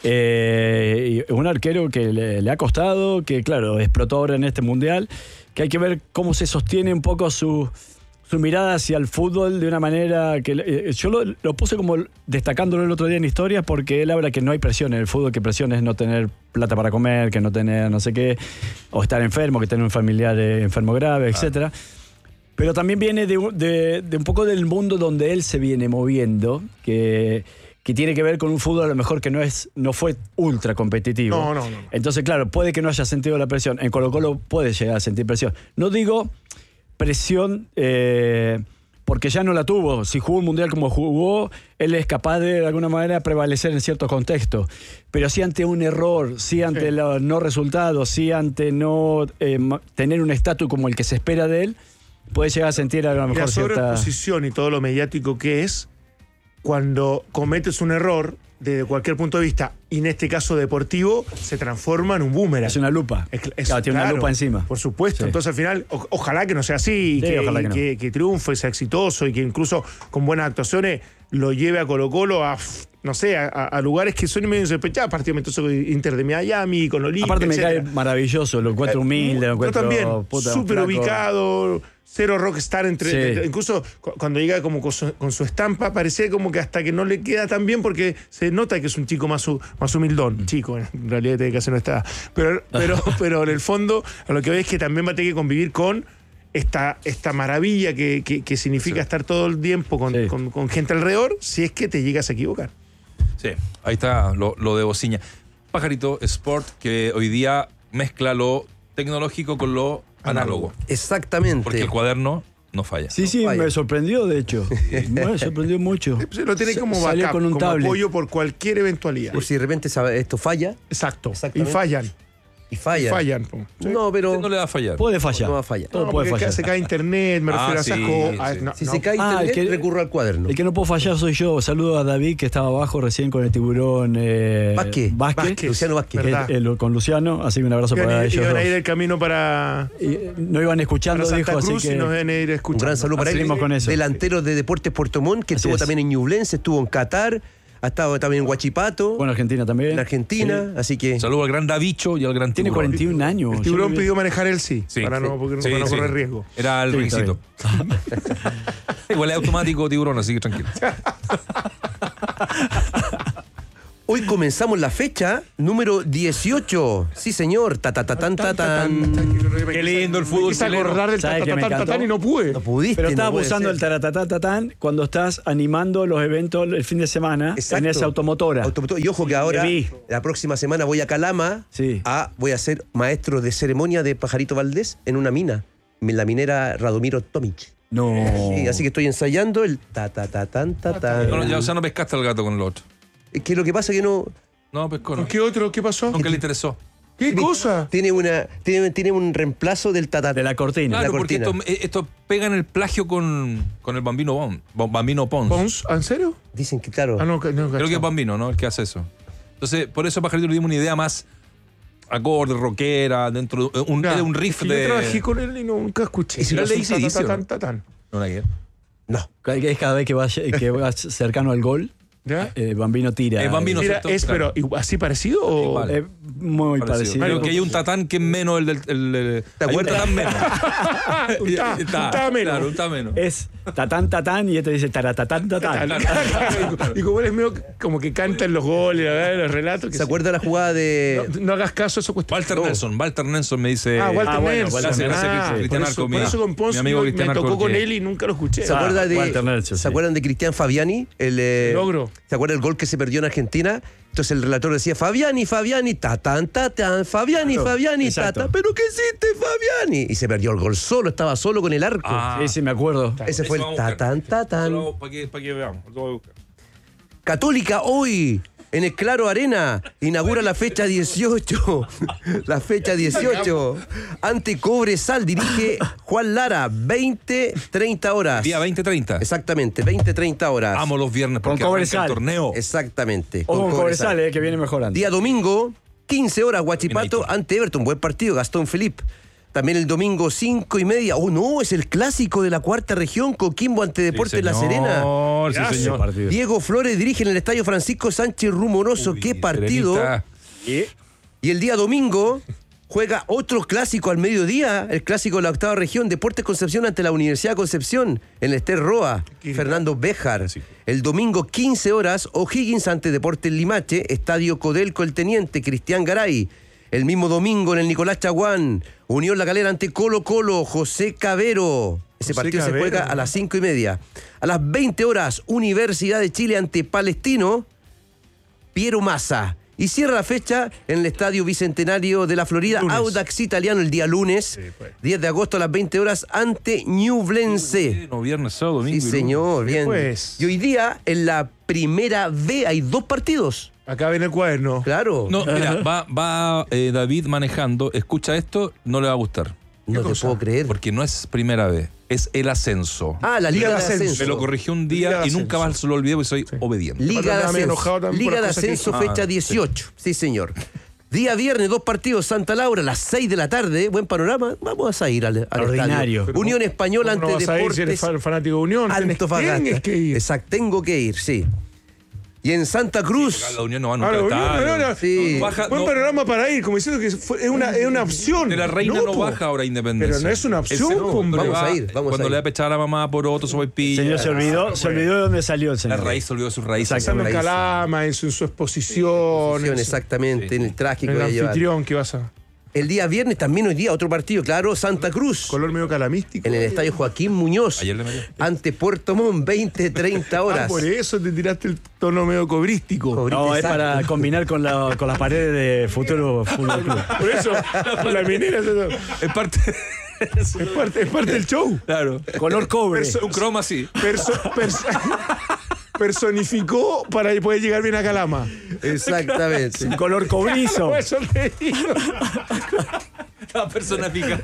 [SPEAKER 1] Eh, y un arquero que le, le ha costado, que claro, explotó ahora en este mundial, que hay que ver cómo se sostiene un poco su, su mirada hacia el fútbol de una manera que eh, yo lo, lo puse como destacándolo el otro día en historia, porque él habla que no hay presión en el fútbol, que presión es no tener plata para comer, que no tener no sé qué, o estar enfermo, que tener un familiar eh, enfermo grave, etcétera. Pero también viene de, un- de- de un poco del mundo donde él se viene moviendo, que, que tiene que ver con un fútbol a lo mejor que no, es, no fue ultra competitivo.
[SPEAKER 5] No, no, no.
[SPEAKER 1] Entonces, claro, puede que no haya sentido la presión. En Colo Colo puede llegar a sentir presión. No digo presión eh, porque ya no la tuvo. Si jugó un mundial como jugó, él es capaz de de alguna manera prevalecer en ciertos contextos. Pero sí ante un error, sí ante
[SPEAKER 5] Sí.
[SPEAKER 1] los no resultados, sí ante no eh, ma- tener un estatus como el que se espera de él, puede llegar a sentir a lo
[SPEAKER 5] Y la
[SPEAKER 1] mejor cierta...
[SPEAKER 5] sobreexposición y todo lo mediático que es, cuando cometes un error desde cualquier punto de vista, y en este caso deportivo, se transforma en un boomerang.
[SPEAKER 1] Es una lupa.
[SPEAKER 5] Es- es-
[SPEAKER 1] Claro, tiene una
[SPEAKER 5] claro,
[SPEAKER 1] lupa encima.
[SPEAKER 5] Por supuesto.
[SPEAKER 1] Sí.
[SPEAKER 5] Entonces, al final, o- ojalá que no sea así,
[SPEAKER 1] Sí,
[SPEAKER 5] que,
[SPEAKER 1] ojalá que no.
[SPEAKER 5] que- que triunfe, sea exitoso y que incluso con buenas actuaciones lo lleve a Colo Colo a, no sé, a, a lugares que son medio insospechados, partido amistoso con Inter de Miami, con Olimpia,
[SPEAKER 1] Aparte me cae
[SPEAKER 5] etcétera.
[SPEAKER 1] maravilloso, lo encuentro humilde, lo
[SPEAKER 5] Yo
[SPEAKER 1] encuentro
[SPEAKER 5] también,
[SPEAKER 1] puta,
[SPEAKER 5] súper
[SPEAKER 1] flaco.
[SPEAKER 5] ubicado, cero rockstar entre,
[SPEAKER 1] Sí.
[SPEAKER 5] entre- incluso cu- cuando llega como con su, con su estampa, parecía como que hasta que no le queda tan bien porque se nota que es un chico más, hu- más humildón, chico, en realidad tiene que hacer no está, pero, pero, pero en el fondo a lo que veo es que también va a tener que convivir con esta, esta maravilla que, que- que significa
[SPEAKER 2] Sí.
[SPEAKER 5] estar todo el tiempo con,
[SPEAKER 1] Sí.
[SPEAKER 5] con- con gente alrededor, si es que te llegas a equivocar.
[SPEAKER 2] Sí, ahí está lo, lo de Bociña. Pajarito Sport, que hoy día mezcla lo tecnológico con lo análogo.
[SPEAKER 4] Exactamente.
[SPEAKER 2] Porque el cuaderno no falla.
[SPEAKER 1] Sí, sí,
[SPEAKER 4] Vaya.
[SPEAKER 1] me sorprendió, de hecho. Me sorprendió mucho.
[SPEAKER 5] Se Lo tiene
[SPEAKER 1] Sa-
[SPEAKER 5] como
[SPEAKER 1] salió
[SPEAKER 5] backup,
[SPEAKER 1] con un
[SPEAKER 5] como
[SPEAKER 1] tablet.
[SPEAKER 5] apoyo por cualquier eventualidad.
[SPEAKER 4] Por si de repente sabe- esto falla
[SPEAKER 5] Exacto. Y
[SPEAKER 4] Exactamente.
[SPEAKER 5] fallan.
[SPEAKER 4] y falla.
[SPEAKER 5] Y fallan. po. Sí.
[SPEAKER 4] No, pero
[SPEAKER 2] No le va a fallar.
[SPEAKER 1] Puede fallar.
[SPEAKER 4] No va a fallar.
[SPEAKER 1] Todo
[SPEAKER 5] No,
[SPEAKER 1] puede
[SPEAKER 5] porque
[SPEAKER 1] fallar.
[SPEAKER 5] se cae internet, me
[SPEAKER 2] Ah,
[SPEAKER 5] refiero a
[SPEAKER 2] sí,
[SPEAKER 5] esas cosas.
[SPEAKER 2] sí.
[SPEAKER 5] No,
[SPEAKER 4] si
[SPEAKER 5] no.
[SPEAKER 4] se cae
[SPEAKER 1] Ah,
[SPEAKER 4] internet,
[SPEAKER 1] el que-
[SPEAKER 4] recurro al cuaderno.
[SPEAKER 1] El que no puedo fallar soy yo. Saludo a David, que estaba abajo recién con el tiburón eh,
[SPEAKER 4] Vázquez.
[SPEAKER 1] Vázquez.
[SPEAKER 5] Vázquez.
[SPEAKER 4] Luciano Vázquez.
[SPEAKER 5] ¿Verdad?
[SPEAKER 1] Eh, eh, con Luciano, así que un abrazo
[SPEAKER 5] Iban,
[SPEAKER 1] para
[SPEAKER 5] a-
[SPEAKER 1] ellos
[SPEAKER 5] iban a ir
[SPEAKER 1] dos.
[SPEAKER 5] el camino para,
[SPEAKER 1] Y, eh, no iban escuchando,
[SPEAKER 5] para
[SPEAKER 1] dijo,
[SPEAKER 5] Santa
[SPEAKER 1] así
[SPEAKER 5] Cruz y
[SPEAKER 1] que...
[SPEAKER 5] nos van a ir
[SPEAKER 4] Un
[SPEAKER 5] escuchando.
[SPEAKER 4] gran saludo para él.
[SPEAKER 1] Seguimos con eso.
[SPEAKER 4] Delantero de Deportes Puerto Montt, que
[SPEAKER 1] Así
[SPEAKER 4] estuvo
[SPEAKER 1] es.
[SPEAKER 4] también en Ñublense, estuvo en Qatar, ha estado también en Huachipato,
[SPEAKER 1] Bueno, Argentina también.
[SPEAKER 4] en Argentina, así que
[SPEAKER 2] Saludo al gran Davicho y al gran
[SPEAKER 1] Tiene
[SPEAKER 2] tiburón.
[SPEAKER 1] cuarenta y un años.
[SPEAKER 5] El
[SPEAKER 1] Yo
[SPEAKER 5] tiburón
[SPEAKER 1] lo vi-
[SPEAKER 5] pidió manejar él sí,
[SPEAKER 2] Sí,
[SPEAKER 5] para
[SPEAKER 2] sí.
[SPEAKER 5] no, porque,
[SPEAKER 2] Sí,
[SPEAKER 5] para no
[SPEAKER 2] sí.
[SPEAKER 5] correr riesgo.
[SPEAKER 2] Era el
[SPEAKER 1] Sí, está
[SPEAKER 2] requisito. Igual es automático tiburón, así que tranquilo.
[SPEAKER 4] Hoy comenzamos la fecha número dieciocho. Sí, señor. Ta, ta, ta, tan, ta, tan.
[SPEAKER 2] Qué lindo el fútbol
[SPEAKER 5] Quise
[SPEAKER 2] chileno.
[SPEAKER 5] acordar del
[SPEAKER 1] ¿Sabes que me
[SPEAKER 5] tatatán
[SPEAKER 1] encantó?
[SPEAKER 5] y no pude.
[SPEAKER 4] No pudiste.
[SPEAKER 1] Pero estás
[SPEAKER 4] no puede
[SPEAKER 1] abusando
[SPEAKER 4] ser.
[SPEAKER 1] del taratatatán cuando estás animando los eventos el fin de semana
[SPEAKER 4] Exacto.
[SPEAKER 1] en esa automotora.
[SPEAKER 4] Automotor. Y ojo que ahora,
[SPEAKER 1] Te vi.
[SPEAKER 4] la próxima semana voy a Calama.
[SPEAKER 1] Sí.
[SPEAKER 4] A, voy a ser maestro de ceremonia de Pajarito Valdés en una mina. En la minera Radomiro Tomic.
[SPEAKER 1] No.
[SPEAKER 4] Sí, así que estoy ensayando el ta ta ta tan ta tan.
[SPEAKER 2] No, no, ya, o sea, no pescaste al gato con el otro.
[SPEAKER 4] Es que lo que pasa es que no.
[SPEAKER 2] No, pescó, no.
[SPEAKER 5] ¿Qué otro? ¿Qué pasó?
[SPEAKER 2] Nunca le interesó.
[SPEAKER 5] ¿Qué cosa?
[SPEAKER 4] Tiene una. Tiene, tiene un reemplazo del ta ta.
[SPEAKER 1] De la cortina.
[SPEAKER 2] Claro,
[SPEAKER 4] La
[SPEAKER 2] porque esto,
[SPEAKER 4] cortina.
[SPEAKER 2] eh, esto pega en el plagio con, con el Bambino Bon, Bon- Bambino Pons.
[SPEAKER 5] ¿Pons? ¿En serio?
[SPEAKER 4] Dicen que, claro.
[SPEAKER 5] Ah, no, que- no,
[SPEAKER 2] Creo que es
[SPEAKER 5] cachao.
[SPEAKER 2] Bambino, ¿no? El que hace eso. Entonces, por eso a Pajarito le dimos una idea más acorde, rockera, dentro de un,
[SPEAKER 5] Ya,
[SPEAKER 2] de un riff
[SPEAKER 5] es que
[SPEAKER 2] de...
[SPEAKER 5] Yo trabajé con él y nunca escuché.
[SPEAKER 2] ¿Y si no
[SPEAKER 5] Era
[SPEAKER 2] le
[SPEAKER 5] un
[SPEAKER 2] hice edición?
[SPEAKER 5] tatatán, tatán.
[SPEAKER 2] No, nada que ver.
[SPEAKER 4] No.
[SPEAKER 1] Es cada vez que vas, que vas cercano al gol,
[SPEAKER 5] ¿Ya?
[SPEAKER 1] eh, Bambino tira.
[SPEAKER 2] Es Bambino.
[SPEAKER 5] Mira,
[SPEAKER 2] ¿cierto?
[SPEAKER 5] es,
[SPEAKER 2] Claro.
[SPEAKER 5] pero ¿así parecido o...?
[SPEAKER 2] Igual.
[SPEAKER 1] Es muy
[SPEAKER 2] Parecido.
[SPEAKER 1] parecido.
[SPEAKER 2] Creo que hay un tatán que es menos el del... El, el-
[SPEAKER 4] ¿Te
[SPEAKER 2] hay un
[SPEAKER 4] acuerdas?
[SPEAKER 2] tatán menos.
[SPEAKER 5] Un ta- un ta menos.
[SPEAKER 2] Claro, un ta menos.
[SPEAKER 1] Es tatán tatán y este dice taratatán tatán.
[SPEAKER 5] Y como él es medio como que canta en los goles, ¿verdad? En los relatos. que
[SPEAKER 4] ¿Se acuerda la jugada de.
[SPEAKER 5] No, no hagas caso a eso cuestión.
[SPEAKER 2] Walter
[SPEAKER 5] No.
[SPEAKER 2] Nelson, Walter Nelson me dice...
[SPEAKER 5] Ah, Walter
[SPEAKER 1] Ah, bueno,
[SPEAKER 5] Nelson.
[SPEAKER 1] Walter
[SPEAKER 2] Nelson.
[SPEAKER 5] Ah,
[SPEAKER 2] Gracias, Cristian
[SPEAKER 5] por eso,
[SPEAKER 2] Arco,
[SPEAKER 5] por
[SPEAKER 2] mi-
[SPEAKER 5] eso con Pons
[SPEAKER 2] mi amigo
[SPEAKER 5] yo
[SPEAKER 2] Cristian
[SPEAKER 5] me
[SPEAKER 2] Arco,
[SPEAKER 5] tocó con
[SPEAKER 2] que-
[SPEAKER 5] él y nunca lo escuché.
[SPEAKER 4] ¿Se
[SPEAKER 1] Ah,
[SPEAKER 4] acuerda de,
[SPEAKER 1] Walter Nelson,
[SPEAKER 4] ¿Se
[SPEAKER 1] sí.
[SPEAKER 4] acuerdan de Cristian Fabiani? El, eh,
[SPEAKER 5] Logro.
[SPEAKER 4] ¿Se acuerda el gol que se perdió en Argentina? Entonces el relator decía, Fabiani, Fabiani, tatán, tatán, Fabiani,
[SPEAKER 1] Claro,
[SPEAKER 4] Fabiani,
[SPEAKER 1] exacto.
[SPEAKER 4] tatán. ¿Pero qué hiciste, Fabiani? Y se perdió el gol solo, estaba solo con el arco.
[SPEAKER 2] Ah,
[SPEAKER 1] Sí, sí, me acuerdo.
[SPEAKER 4] Ese fue el
[SPEAKER 2] Eso vamos a buscar.
[SPEAKER 4] tatán, tatán.
[SPEAKER 2] Solo Para que, para que veamos. Lo voy a buscar.
[SPEAKER 4] Católica hoy, en el Claro Arena, inaugura la fecha dieciocho. La fecha dieciocho. Ante Cobresal dirige Juan Lara, veinte treinta horas.
[SPEAKER 2] Día veinte treinta.
[SPEAKER 4] Exactamente, veinte treinta horas.
[SPEAKER 2] Amo los viernes porque
[SPEAKER 1] Con
[SPEAKER 2] arranca el
[SPEAKER 1] Cobresal.
[SPEAKER 2] torneo.
[SPEAKER 4] Exactamente.
[SPEAKER 1] O con
[SPEAKER 4] Cobresal.
[SPEAKER 1] Cobresal, eh, que viene mejorando.
[SPEAKER 4] Día domingo, quince horas, Huachipato
[SPEAKER 2] Minaito.
[SPEAKER 4] ante Everton. Buen partido, Gastón Felipe. También el domingo, cinco y media. Oh, no, es el clásico de la cuarta región, Coquimbo ante Deportes La Serena.
[SPEAKER 2] Sí,
[SPEAKER 5] Gracias.
[SPEAKER 2] señor.
[SPEAKER 1] Partido.
[SPEAKER 4] Diego Flores dirige en el estadio Francisco Sánchez Rumoroso.
[SPEAKER 2] Uy,
[SPEAKER 4] ¡Qué partido!
[SPEAKER 2] Serenita.
[SPEAKER 4] Y el día domingo juega otro clásico al mediodía, el clásico de la octava región, Deportes Concepción ante la Universidad de Concepción, en el Ester Roa, Fernando Béjar. El domingo, quince horas, O'Higgins ante Deportes Limache, Estadio Codelco El Teniente, Cristian Garay. El mismo domingo en el Nicolás Chaguán, Unión La Calera ante Colo Colo, José Cabero. Ese
[SPEAKER 5] José
[SPEAKER 4] partido
[SPEAKER 5] Cabero.
[SPEAKER 4] se juega a las cinco y media. A las veinte horas, Universidad de Chile ante Palestino, Piero Massa. Y cierra la fecha en el Estadio Bicentenario de la Florida,
[SPEAKER 5] Lunes.
[SPEAKER 4] Audax Italiano, el día lunes,
[SPEAKER 5] pues.
[SPEAKER 4] diez de agosto a las veinte horas, ante Ñublense.
[SPEAKER 2] No, viernes, sábado,
[SPEAKER 4] Sí,
[SPEAKER 2] domingo. y
[SPEAKER 4] señor, bien.
[SPEAKER 5] Pues.
[SPEAKER 4] Y hoy día, en la primera B, hay dos partidos.
[SPEAKER 5] Acá viene el cuaderno.
[SPEAKER 4] Claro.
[SPEAKER 2] lunes. No, mira, va, va eh, David manejando, escucha esto, no le va a gustar.
[SPEAKER 4] no te
[SPEAKER 5] cosa?
[SPEAKER 4] puedo creer.
[SPEAKER 2] Porque no es primera vez, es el ascenso.
[SPEAKER 4] Ah, la Liga,
[SPEAKER 5] Liga
[SPEAKER 4] de
[SPEAKER 5] de Ascenso.
[SPEAKER 4] Ascenso.
[SPEAKER 2] Me lo corrigió un
[SPEAKER 5] Liga
[SPEAKER 2] día
[SPEAKER 5] de
[SPEAKER 2] y nunca
[SPEAKER 5] Ascenso.
[SPEAKER 2] más se lo olvidé porque soy obediente.
[SPEAKER 4] Liga de
[SPEAKER 5] Estaba medio
[SPEAKER 4] Ascenso.
[SPEAKER 5] enojado también por
[SPEAKER 4] Liga de
[SPEAKER 5] las cosas que
[SPEAKER 4] Ascenso,
[SPEAKER 2] hizo.
[SPEAKER 4] fecha
[SPEAKER 2] Ah,
[SPEAKER 4] dieciocho. Sí, señor. Día viernes, dos partidos, Santa Laura, a las seis de la tarde. Buen panorama. Vamos a ir al, al
[SPEAKER 1] Ordinario.
[SPEAKER 4] estadio. Unión Española
[SPEAKER 5] ¿Cómo no
[SPEAKER 4] ante
[SPEAKER 5] vas a ir si eres
[SPEAKER 4] Deportes
[SPEAKER 5] fan- fanático de Unión? Tienes-
[SPEAKER 4] Antofagasta.
[SPEAKER 5] Tienes que ir.
[SPEAKER 4] Exacto, tengo que ir, sí. Y en Santa Cruz.
[SPEAKER 2] La Unión no va
[SPEAKER 5] Ah,
[SPEAKER 2] nunca
[SPEAKER 5] la
[SPEAKER 2] al
[SPEAKER 5] Unión,
[SPEAKER 2] estadio.
[SPEAKER 5] no, no, no.
[SPEAKER 4] Sí.
[SPEAKER 2] No baja,
[SPEAKER 5] Buen
[SPEAKER 2] no,
[SPEAKER 5] panorama para ir, como diciendo que fue- es una, es una opción.
[SPEAKER 2] de la reina no,
[SPEAKER 5] po.
[SPEAKER 2] baja ahora Independencia.
[SPEAKER 5] Pero no es una opción,
[SPEAKER 2] Ese-
[SPEAKER 5] po,
[SPEAKER 2] cuando
[SPEAKER 5] hombre.
[SPEAKER 2] le
[SPEAKER 4] Vamos
[SPEAKER 2] va-
[SPEAKER 4] a ir, vamos
[SPEAKER 2] Cuando
[SPEAKER 4] a ir.
[SPEAKER 2] le va a pechar a la mamá por otro sopaipilla.
[SPEAKER 1] Señor, se olvidó, se olvidó de dónde salió el
[SPEAKER 2] La
[SPEAKER 1] señor.
[SPEAKER 2] raíz se olvidó de sus raíces.
[SPEAKER 5] Pensando en
[SPEAKER 4] raíces.
[SPEAKER 5] Calama, en su, en su exposición, en, su-
[SPEAKER 4] Exactamente, en el traje que
[SPEAKER 5] en
[SPEAKER 4] voy
[SPEAKER 5] el
[SPEAKER 4] a llevar.
[SPEAKER 5] anfitrión que vas a...
[SPEAKER 4] El día viernes también hoy día otro partido, claro, Santa Cruz.
[SPEAKER 5] Color medio calamístico.
[SPEAKER 4] En el estadio Joaquín Muñoz.
[SPEAKER 2] Ayer le metió.
[SPEAKER 4] Ante Puerto Montt, veinte treinta
[SPEAKER 5] Ah,
[SPEAKER 4] horas.
[SPEAKER 5] por eso te tiraste el tono medio cobrístico.
[SPEAKER 4] Cobrí-
[SPEAKER 1] No, es
[SPEAKER 4] Exacto.
[SPEAKER 1] para combinar con, la, con las paredes de Futuro Fútbol Club.
[SPEAKER 5] Por eso, la minera eso-
[SPEAKER 2] Es parte.
[SPEAKER 5] es parte, es parte del show.
[SPEAKER 2] Claro.
[SPEAKER 1] Color cobre.
[SPEAKER 5] Perso-
[SPEAKER 2] Un croma así.
[SPEAKER 5] Perso- perso- personificó para poder llegar bien a Calama.
[SPEAKER 4] Exactamente.
[SPEAKER 1] Color cobrizo.
[SPEAKER 5] Por eso te digo.
[SPEAKER 2] La persona pica.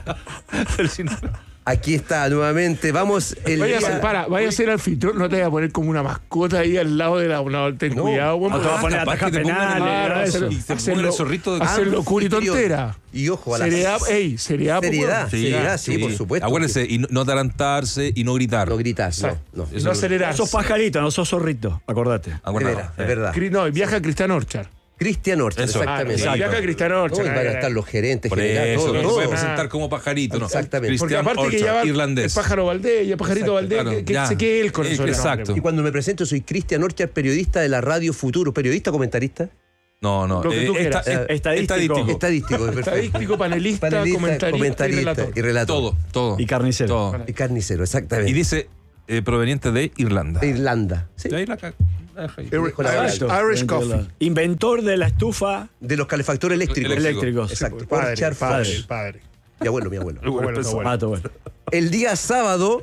[SPEAKER 4] Aquí está nuevamente. Vamos el
[SPEAKER 5] Vaya a
[SPEAKER 4] día-
[SPEAKER 5] ser, para, vaya a ser anfitrión, no te vayas a poner como una mascota ahí al lado de la. No, ten
[SPEAKER 4] No.
[SPEAKER 5] cuidado, buen
[SPEAKER 1] No te vas a poner a
[SPEAKER 2] capaz
[SPEAKER 1] atajar
[SPEAKER 2] que te pongan
[SPEAKER 1] penales.
[SPEAKER 2] en-
[SPEAKER 1] nada de
[SPEAKER 5] Claro,
[SPEAKER 1] eso.
[SPEAKER 5] hacer-
[SPEAKER 2] Y se
[SPEAKER 5] hacerlo-
[SPEAKER 2] pongan el zorrito de-
[SPEAKER 5] hacerlo curi
[SPEAKER 4] Anfitrión.
[SPEAKER 5] tontera.
[SPEAKER 4] Y ojo, a las
[SPEAKER 5] Seriedad, ey, seriedad. po,
[SPEAKER 4] Seriedad.
[SPEAKER 5] weón.
[SPEAKER 4] Seriedad, sí, por supuesto.
[SPEAKER 2] Acuérdense, y no, no atarantarse y no gritar.
[SPEAKER 4] No gritas, no, no.
[SPEAKER 5] Y no acelerar.
[SPEAKER 1] Sos pajarito, no sos zorrito, acordate.
[SPEAKER 4] Es
[SPEAKER 2] Acuérdate.
[SPEAKER 4] verdad, es verdad.
[SPEAKER 5] Cri- No, viaja Cristian Orchard.
[SPEAKER 4] Cristian Orchard,
[SPEAKER 2] Eso.
[SPEAKER 4] exactamente.
[SPEAKER 3] Ah,
[SPEAKER 2] sí,
[SPEAKER 3] viaja Cristiano
[SPEAKER 4] Hoy
[SPEAKER 3] Orchard.
[SPEAKER 4] van a estar los gerentes
[SPEAKER 2] Por
[SPEAKER 4] generales,
[SPEAKER 2] eso,
[SPEAKER 4] todo,
[SPEAKER 2] no se
[SPEAKER 4] todo.
[SPEAKER 2] puede presentar como pajarito, ¿no?
[SPEAKER 4] Exactamente.
[SPEAKER 3] Porque
[SPEAKER 2] Cristian
[SPEAKER 3] aparte que ya va
[SPEAKER 2] Orchard,
[SPEAKER 3] el
[SPEAKER 2] irlandés.
[SPEAKER 3] pájaro Valdés y el pajarito Valdés,
[SPEAKER 2] Claro,
[SPEAKER 3] que, que
[SPEAKER 2] ya.
[SPEAKER 3] se quede él con
[SPEAKER 2] Eh,
[SPEAKER 3] el sobrenombre,
[SPEAKER 2] exacto.
[SPEAKER 3] po.
[SPEAKER 4] Y cuando me presento, soy Cristian Orchard, periodista de la Radio Futuro. ¿Periodista o comentarista?
[SPEAKER 2] No, no.
[SPEAKER 3] Lo que tú
[SPEAKER 2] esta-
[SPEAKER 3] quieras.
[SPEAKER 2] eh,
[SPEAKER 1] Estadístico.
[SPEAKER 4] Estadístico, perfecto.
[SPEAKER 3] Estadístico, panelista,
[SPEAKER 4] Panelista,
[SPEAKER 3] comentarista,
[SPEAKER 4] comentarista
[SPEAKER 3] y relator.
[SPEAKER 4] y relator.
[SPEAKER 2] Todo, todo.
[SPEAKER 1] Y carnicero.
[SPEAKER 2] Todo.
[SPEAKER 4] Y carnicero, exactamente.
[SPEAKER 2] Y dice eh, proveniente de Irlanda.
[SPEAKER 4] De Irlanda. Sí.
[SPEAKER 2] De ahí la ca- la deja ahí.
[SPEAKER 3] Irish,
[SPEAKER 4] Dijo la
[SPEAKER 3] Irish,
[SPEAKER 4] verdad.
[SPEAKER 3] Irish coffee.
[SPEAKER 1] Inventor de la estufa
[SPEAKER 4] De los calefactores eléctricos.
[SPEAKER 2] Eléctrico.
[SPEAKER 1] eléctricos.
[SPEAKER 4] Exacto.
[SPEAKER 3] Padre,
[SPEAKER 4] Orchard
[SPEAKER 3] padre,
[SPEAKER 4] Fox.
[SPEAKER 3] padre.
[SPEAKER 4] Mi abuelo, mi abuelo.
[SPEAKER 3] Bueno, está bueno.
[SPEAKER 1] Ah, todo bueno.
[SPEAKER 4] El día sábado,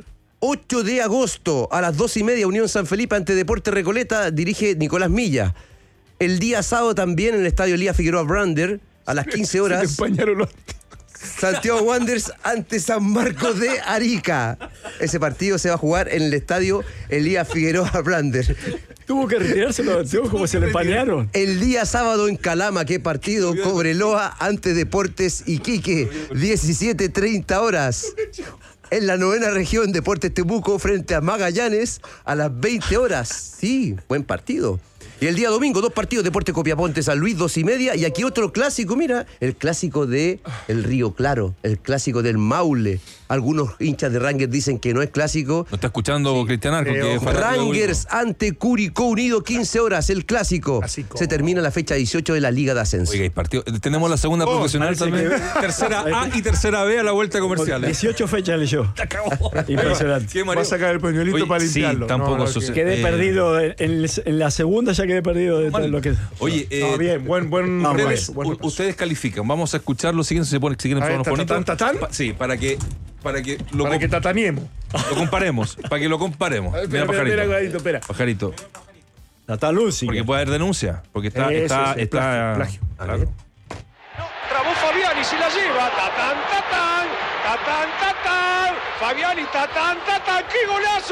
[SPEAKER 4] ocho de agosto, a las dos y media, Unión San Felipe ante Deportes Recoleta, dirige Nicolás Milla. El día sábado también en el estadio Elías Figueroa Brander, a las quince
[SPEAKER 3] Se te
[SPEAKER 4] horas,
[SPEAKER 3] empañaron los...
[SPEAKER 4] Santiago Wanderers ante San Marcos de Arica. Ese partido se va a jugar en el estadio Elías Figueroa Brander.
[SPEAKER 1] Tuvo que retirarse los anteojos como se le empañaron.
[SPEAKER 4] El día sábado en Calama, ¿qué partido? Cobreloa ante Deportes Iquique, diecisiete treinta horas. En la novena región, Deportes Temuco frente a Magallanes a las veinte horas. Sí, buen partido. Y el día domingo, dos partidos, Deportes Copiaponte, San Luis, dos y media. Y aquí otro clásico, mira, el clásico de el Río Claro, el clásico del Maule. Algunos hinchas de Rangers dicen que no es clásico.
[SPEAKER 2] No está escuchando Cristian Arco, que es fanático de
[SPEAKER 4] Rangers ante Curicó Unido, quince horas, el clásico.
[SPEAKER 3] Clásico.
[SPEAKER 4] Se termina la fecha dieciocho de la Liga de Ascenso.
[SPEAKER 2] Oiga, hay partido. Tenemos la segunda
[SPEAKER 3] Oh,
[SPEAKER 2] profesional
[SPEAKER 1] parece
[SPEAKER 2] también.
[SPEAKER 1] que-
[SPEAKER 2] Tercera A y tercera B a la vuelta comercial.
[SPEAKER 1] dieciocho fechas leyó. Impresionante.
[SPEAKER 2] Qué
[SPEAKER 3] Va a
[SPEAKER 2] mareo.
[SPEAKER 3] sacar el pañuelito
[SPEAKER 2] Oye,
[SPEAKER 3] para
[SPEAKER 2] sí,
[SPEAKER 3] limpiarlo.
[SPEAKER 2] tampoco
[SPEAKER 3] No, no,
[SPEAKER 2] eso
[SPEAKER 3] que-
[SPEAKER 2] se-
[SPEAKER 1] Quedé
[SPEAKER 2] Eh,
[SPEAKER 1] perdido. En, en la segunda ya quedé perdido de todo lo que.
[SPEAKER 2] Oye, eh,
[SPEAKER 3] No, bien, buen, buen
[SPEAKER 1] No,
[SPEAKER 2] ustedes,
[SPEAKER 3] repaso, buen
[SPEAKER 2] u-
[SPEAKER 3] repaso.
[SPEAKER 2] ustedes califican. Vamos a escuchar lo siguiente. Se pone, si quieren
[SPEAKER 3] A ver,
[SPEAKER 2] ponernos
[SPEAKER 3] ta, ta,
[SPEAKER 2] bonitos.
[SPEAKER 3] tan, ta, tan.
[SPEAKER 2] Pa- Sí, para que, para que lo,
[SPEAKER 3] Para
[SPEAKER 2] com-
[SPEAKER 3] que tataniemos.
[SPEAKER 2] lo comparemos. Para que lo comparemos.
[SPEAKER 3] A ver,
[SPEAKER 2] Mira,
[SPEAKER 3] espera, espera,
[SPEAKER 2] pajarito.
[SPEAKER 3] espera, Guadito, espera.
[SPEAKER 2] Pajarito.
[SPEAKER 1] La Talusi.
[SPEAKER 2] Porque puede haber denuncia. Porque está.
[SPEAKER 3] Eso,
[SPEAKER 2] está,
[SPEAKER 3] eso,
[SPEAKER 2] está
[SPEAKER 3] plagio,
[SPEAKER 2] claro.
[SPEAKER 6] Trabó Fabiani, se la lleva. Tatán, tatán. Tatán, tatán. Fabiani, tatán, tatán. ¡Qué golazo!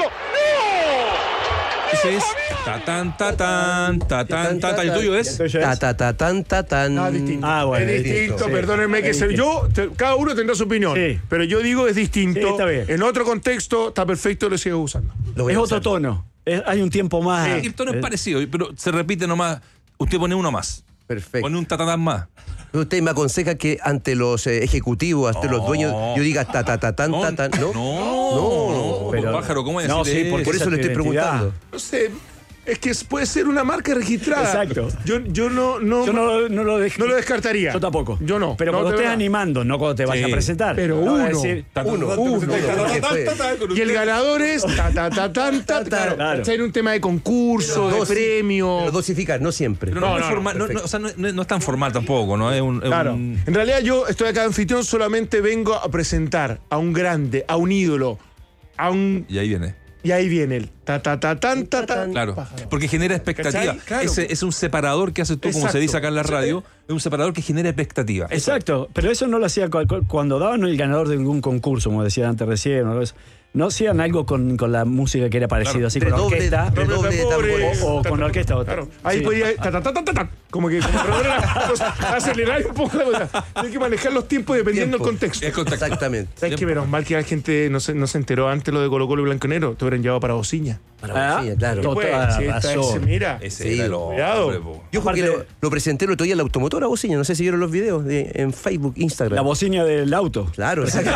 [SPEAKER 6] ¡No!
[SPEAKER 2] Ese es tatán, tatán, tatán, tatán. ¿El tuyo es?
[SPEAKER 1] ¿El tuyo
[SPEAKER 4] Ta,
[SPEAKER 1] es?
[SPEAKER 4] ta, ta, tan, ta, tan.
[SPEAKER 3] No, distinto.
[SPEAKER 1] Ah, bueno,
[SPEAKER 3] es
[SPEAKER 1] es
[SPEAKER 3] distinto,
[SPEAKER 1] distinto, sí.
[SPEAKER 3] perdónenme que
[SPEAKER 1] Es
[SPEAKER 3] se,
[SPEAKER 1] distinto.
[SPEAKER 3] yo, te- cada uno tendrá su opinión,
[SPEAKER 1] Sí.
[SPEAKER 3] pero yo digo es distinto.
[SPEAKER 1] Sí, está bien.
[SPEAKER 3] En otro contexto está perfecto, lo sigo usando.
[SPEAKER 4] Lo voy
[SPEAKER 1] Es
[SPEAKER 4] a
[SPEAKER 1] otro
[SPEAKER 4] usar.
[SPEAKER 1] tono. Es- hay un tiempo más.
[SPEAKER 2] El tono es
[SPEAKER 1] eh,
[SPEAKER 2] parecido, pero se repite nomás. Usted pone uno más.
[SPEAKER 4] Perfecto.
[SPEAKER 2] Pone un tatatán más.
[SPEAKER 4] Usted me aconseja que ante los eh, ejecutivos, ante los dueños, yo diga ta, ta, ta, tan, ta, tan.
[SPEAKER 2] no,
[SPEAKER 4] ¿No?
[SPEAKER 2] no, no,
[SPEAKER 1] pero-
[SPEAKER 2] pájaro, ¿cómo es
[SPEAKER 1] No,
[SPEAKER 2] decir
[SPEAKER 1] sí, porque
[SPEAKER 4] Por eso
[SPEAKER 1] esa
[SPEAKER 4] le estoy
[SPEAKER 1] identidad.
[SPEAKER 4] preguntando.
[SPEAKER 3] No sé, es que puede ser una marca registrada.
[SPEAKER 1] Exacto.
[SPEAKER 3] Yo, yo no, no,
[SPEAKER 1] Yo no, no lo dej-
[SPEAKER 3] no lo descartaría.
[SPEAKER 1] Yo tampoco.
[SPEAKER 3] Yo no.
[SPEAKER 1] Pero
[SPEAKER 3] No,
[SPEAKER 1] cuando
[SPEAKER 3] de
[SPEAKER 1] estés
[SPEAKER 3] verdad.
[SPEAKER 1] animando, no cuando te vayas
[SPEAKER 2] Sí.
[SPEAKER 1] a presentar.
[SPEAKER 3] Pero
[SPEAKER 1] No vas a
[SPEAKER 3] uno.
[SPEAKER 1] decir,
[SPEAKER 4] Uno, uno. porque fue-
[SPEAKER 3] Y el ganador es ta, ta, ta, tan, ta, claro.
[SPEAKER 1] Claro.
[SPEAKER 3] ¿Cachai? En un tema de concurso, de
[SPEAKER 4] Dosi-
[SPEAKER 3] premio.
[SPEAKER 4] Pero dosificar, no siempre.
[SPEAKER 2] Pero no,
[SPEAKER 3] No,
[SPEAKER 2] es
[SPEAKER 3] no,
[SPEAKER 2] formal, no, no, o sea, no, no- no es tan formal tampoco, ¿no? Es un. es
[SPEAKER 3] Claro.
[SPEAKER 2] un-
[SPEAKER 3] En realidad yo estoy acá de anfitrión, solamente vengo a presentar a un grande, a un ídolo, a un...
[SPEAKER 2] Y ahí viene.
[SPEAKER 3] Y ahí viene el ta ta ta tan ta ta.
[SPEAKER 2] Claro.
[SPEAKER 3] Pájaro.
[SPEAKER 2] Porque genera expectativa.
[SPEAKER 3] ¿Cachai? Claro.
[SPEAKER 2] Ese es un separador que haces tú, como se
[SPEAKER 3] Exacto.
[SPEAKER 2] dice acá en la radio. Es un separador que genera expectativa.
[SPEAKER 1] Exacto, pero eso no lo hacía cu- cu- cuando daban el ganador de algún concurso, como decía antes recién, o, eso. No hacían algo con, con la música que era parecido,
[SPEAKER 2] Claro.
[SPEAKER 1] así con
[SPEAKER 4] Redoble-
[SPEAKER 1] orquesta.
[SPEAKER 4] redoble de tambores.
[SPEAKER 1] O- o
[SPEAKER 3] Ta,
[SPEAKER 1] con
[SPEAKER 3] ta,
[SPEAKER 1] orquesta, o-
[SPEAKER 3] Claro. Ahí
[SPEAKER 1] sí.
[SPEAKER 3] podía ta ta ta ta ta ta. Como que como redoble la cosa, acelerar un poco la cosa. Hay que manejar los tiempos dependiendo
[SPEAKER 4] Tiempo.
[SPEAKER 3] del contexto.
[SPEAKER 2] Es contacto.
[SPEAKER 4] Exactamente.
[SPEAKER 3] ¿Sabes qué? Menos mal que la gente no se, no se enteró antes lo de Colo Colo y Blanco y Negro. Te hubieran llevado para Bociña.
[SPEAKER 1] Ah,
[SPEAKER 4] Sí, claro.
[SPEAKER 1] to-
[SPEAKER 3] Pues,
[SPEAKER 1] ah,
[SPEAKER 3] sí, esta
[SPEAKER 1] razón.
[SPEAKER 3] es- mira.
[SPEAKER 2] Ese
[SPEAKER 4] Sí,
[SPEAKER 2] era el
[SPEAKER 3] cuidado.
[SPEAKER 2] hombre, po.
[SPEAKER 4] Yo creo que
[SPEAKER 1] Aparte-
[SPEAKER 4] lo, lo presenté el otro día en la automotora Bociña. No sé si vieron los videos de- en Facebook, Instagram.
[SPEAKER 1] La bocina del auto.
[SPEAKER 4] Claro, exacto.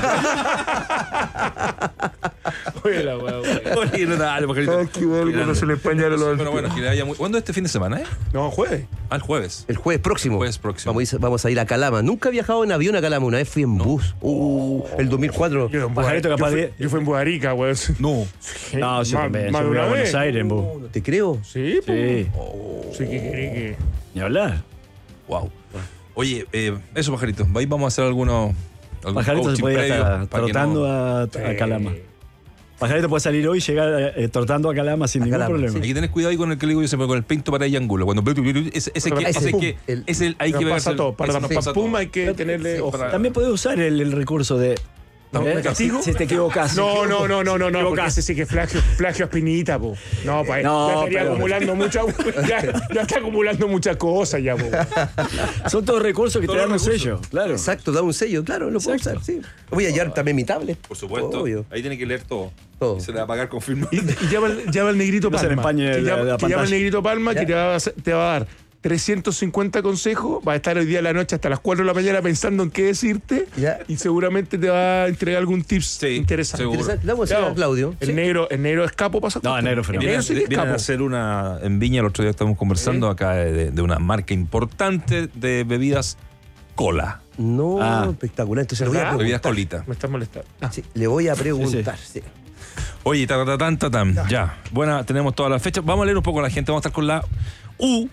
[SPEAKER 3] Oye, la wea, wea.
[SPEAKER 2] Oye, no, dale, pajarito.
[SPEAKER 3] Ay, qué bueno cuando se le empañaron los.
[SPEAKER 2] Pero bueno, que le haya muy... ¿Cuándo es este fin de semana, eh?
[SPEAKER 3] No, jueves.
[SPEAKER 2] Al jueves.
[SPEAKER 4] El jueves próximo.
[SPEAKER 2] Jueves próximo.
[SPEAKER 4] Vamos a, ir, vamos a ir a Calama. Nunca he viajado en avión a Calama. Una vez fui en bus. Uh, el dos mil cuatro.
[SPEAKER 3] Yo, en
[SPEAKER 1] Pajarito
[SPEAKER 3] Boa-
[SPEAKER 1] capaz
[SPEAKER 3] yo fui-
[SPEAKER 1] de-
[SPEAKER 3] Yo fui en Buarica, weón.
[SPEAKER 2] No.
[SPEAKER 1] No, sí,
[SPEAKER 3] Más-
[SPEAKER 1] también.
[SPEAKER 3] más
[SPEAKER 1] Yo
[SPEAKER 3] de
[SPEAKER 1] fui a
[SPEAKER 3] una
[SPEAKER 1] Buenos
[SPEAKER 3] vez.
[SPEAKER 1] Aires en bus.
[SPEAKER 4] Te creo.
[SPEAKER 3] Sí, pues.
[SPEAKER 1] Sí,
[SPEAKER 3] Sí, que querés que.
[SPEAKER 1] ni hablar.
[SPEAKER 2] Wow. Oye, eh, eso, pajarito. Ahí vamos a hacer algunos. algún
[SPEAKER 1] Pajarito se
[SPEAKER 2] coaching
[SPEAKER 1] puede ir
[SPEAKER 2] previo
[SPEAKER 1] hasta
[SPEAKER 2] para que
[SPEAKER 1] trotando
[SPEAKER 2] no-
[SPEAKER 1] a, a Calama. Pajarito puede salir hoy y llegar eh, trotando a Calama sin
[SPEAKER 4] A
[SPEAKER 1] ningún
[SPEAKER 4] Calama,
[SPEAKER 1] problema.
[SPEAKER 2] Hay que tener cuidado ahí con el que le digo yo siempre, con el pinto para el ángulo. Cuando ese, ese, que,
[SPEAKER 4] Ese,
[SPEAKER 2] ese
[SPEAKER 4] pum,
[SPEAKER 2] que
[SPEAKER 4] el-
[SPEAKER 2] es el hay
[SPEAKER 3] Nos
[SPEAKER 2] que ver
[SPEAKER 3] pasa todo. Para
[SPEAKER 2] eso
[SPEAKER 3] la
[SPEAKER 2] nos pasa todo.
[SPEAKER 3] pum hay que tenerle ojo.
[SPEAKER 2] para-
[SPEAKER 1] También puedes usar el, el recurso de.
[SPEAKER 3] No,
[SPEAKER 1] ¿eh?
[SPEAKER 3] ¿me castigo?
[SPEAKER 1] Si te equivocas.
[SPEAKER 3] No, no, no, no, no, no, porque
[SPEAKER 1] Equivocás.
[SPEAKER 3] ese sí que es plagio, plagio a espinita, po. No, pa,
[SPEAKER 1] No,
[SPEAKER 3] ya estaría
[SPEAKER 1] pero-
[SPEAKER 3] acumulando mucha, ya, ya está acumulando muchas cosas ya, po.
[SPEAKER 1] Son todos recursos que
[SPEAKER 2] Todos
[SPEAKER 1] te dan un
[SPEAKER 2] los recursos.
[SPEAKER 1] sello. Claro.
[SPEAKER 4] Exacto, da un sello, claro, lo puedo
[SPEAKER 1] Exacto.
[SPEAKER 4] usar, sí. Voy a llevar también mi tablet.
[SPEAKER 2] Por supuesto.
[SPEAKER 4] Obvio.
[SPEAKER 2] Ahí tiene que leer todo.
[SPEAKER 4] Todo.
[SPEAKER 2] Y se le va a pagar con firma.
[SPEAKER 3] Y, y llama, el- llama el negrito
[SPEAKER 1] No se
[SPEAKER 3] Palma.
[SPEAKER 1] le empañe
[SPEAKER 3] que
[SPEAKER 1] la-
[SPEAKER 3] llama,
[SPEAKER 1] la
[SPEAKER 3] que llama el
[SPEAKER 1] pantalla.
[SPEAKER 3] negrito Palma que te va, a, hacer- te va a dar
[SPEAKER 5] trescientos cincuenta consejos, va a estar hoy día de la noche hasta las cuatro de la mañana pensando en qué decirte
[SPEAKER 4] Ya.
[SPEAKER 5] y seguramente te va a entregar algún tips
[SPEAKER 2] Sí,
[SPEAKER 5] interesante.
[SPEAKER 2] seguro.
[SPEAKER 4] Interesante. Le vamos a decir
[SPEAKER 5] Claro.
[SPEAKER 4] a Claudio.
[SPEAKER 5] El
[SPEAKER 4] Sí.
[SPEAKER 5] negro, el negro es capo pasa.
[SPEAKER 1] No, el negro
[SPEAKER 5] El
[SPEAKER 1] fenómeno.
[SPEAKER 5] negro
[SPEAKER 2] Vienen,
[SPEAKER 5] sí que es
[SPEAKER 2] vienen a
[SPEAKER 5] capo.
[SPEAKER 2] hacer una en Viña, el otro día estamos conversando acá de, de una marca importante de bebidas cola,
[SPEAKER 4] No,
[SPEAKER 1] Ah.
[SPEAKER 4] espectacular. Entonces le voy a
[SPEAKER 5] ¿Verdad?
[SPEAKER 2] bebidas
[SPEAKER 4] preguntar.
[SPEAKER 2] colita.
[SPEAKER 5] Me estás molestando. Ah,
[SPEAKER 4] Sí, le voy a preguntar. Sí.
[SPEAKER 2] Oye, ta, ta, ta, ta, tan, ya. Buena, tenemos todas las fechas. Vamos a leer un poco a la gente. Vamos a estar con la U.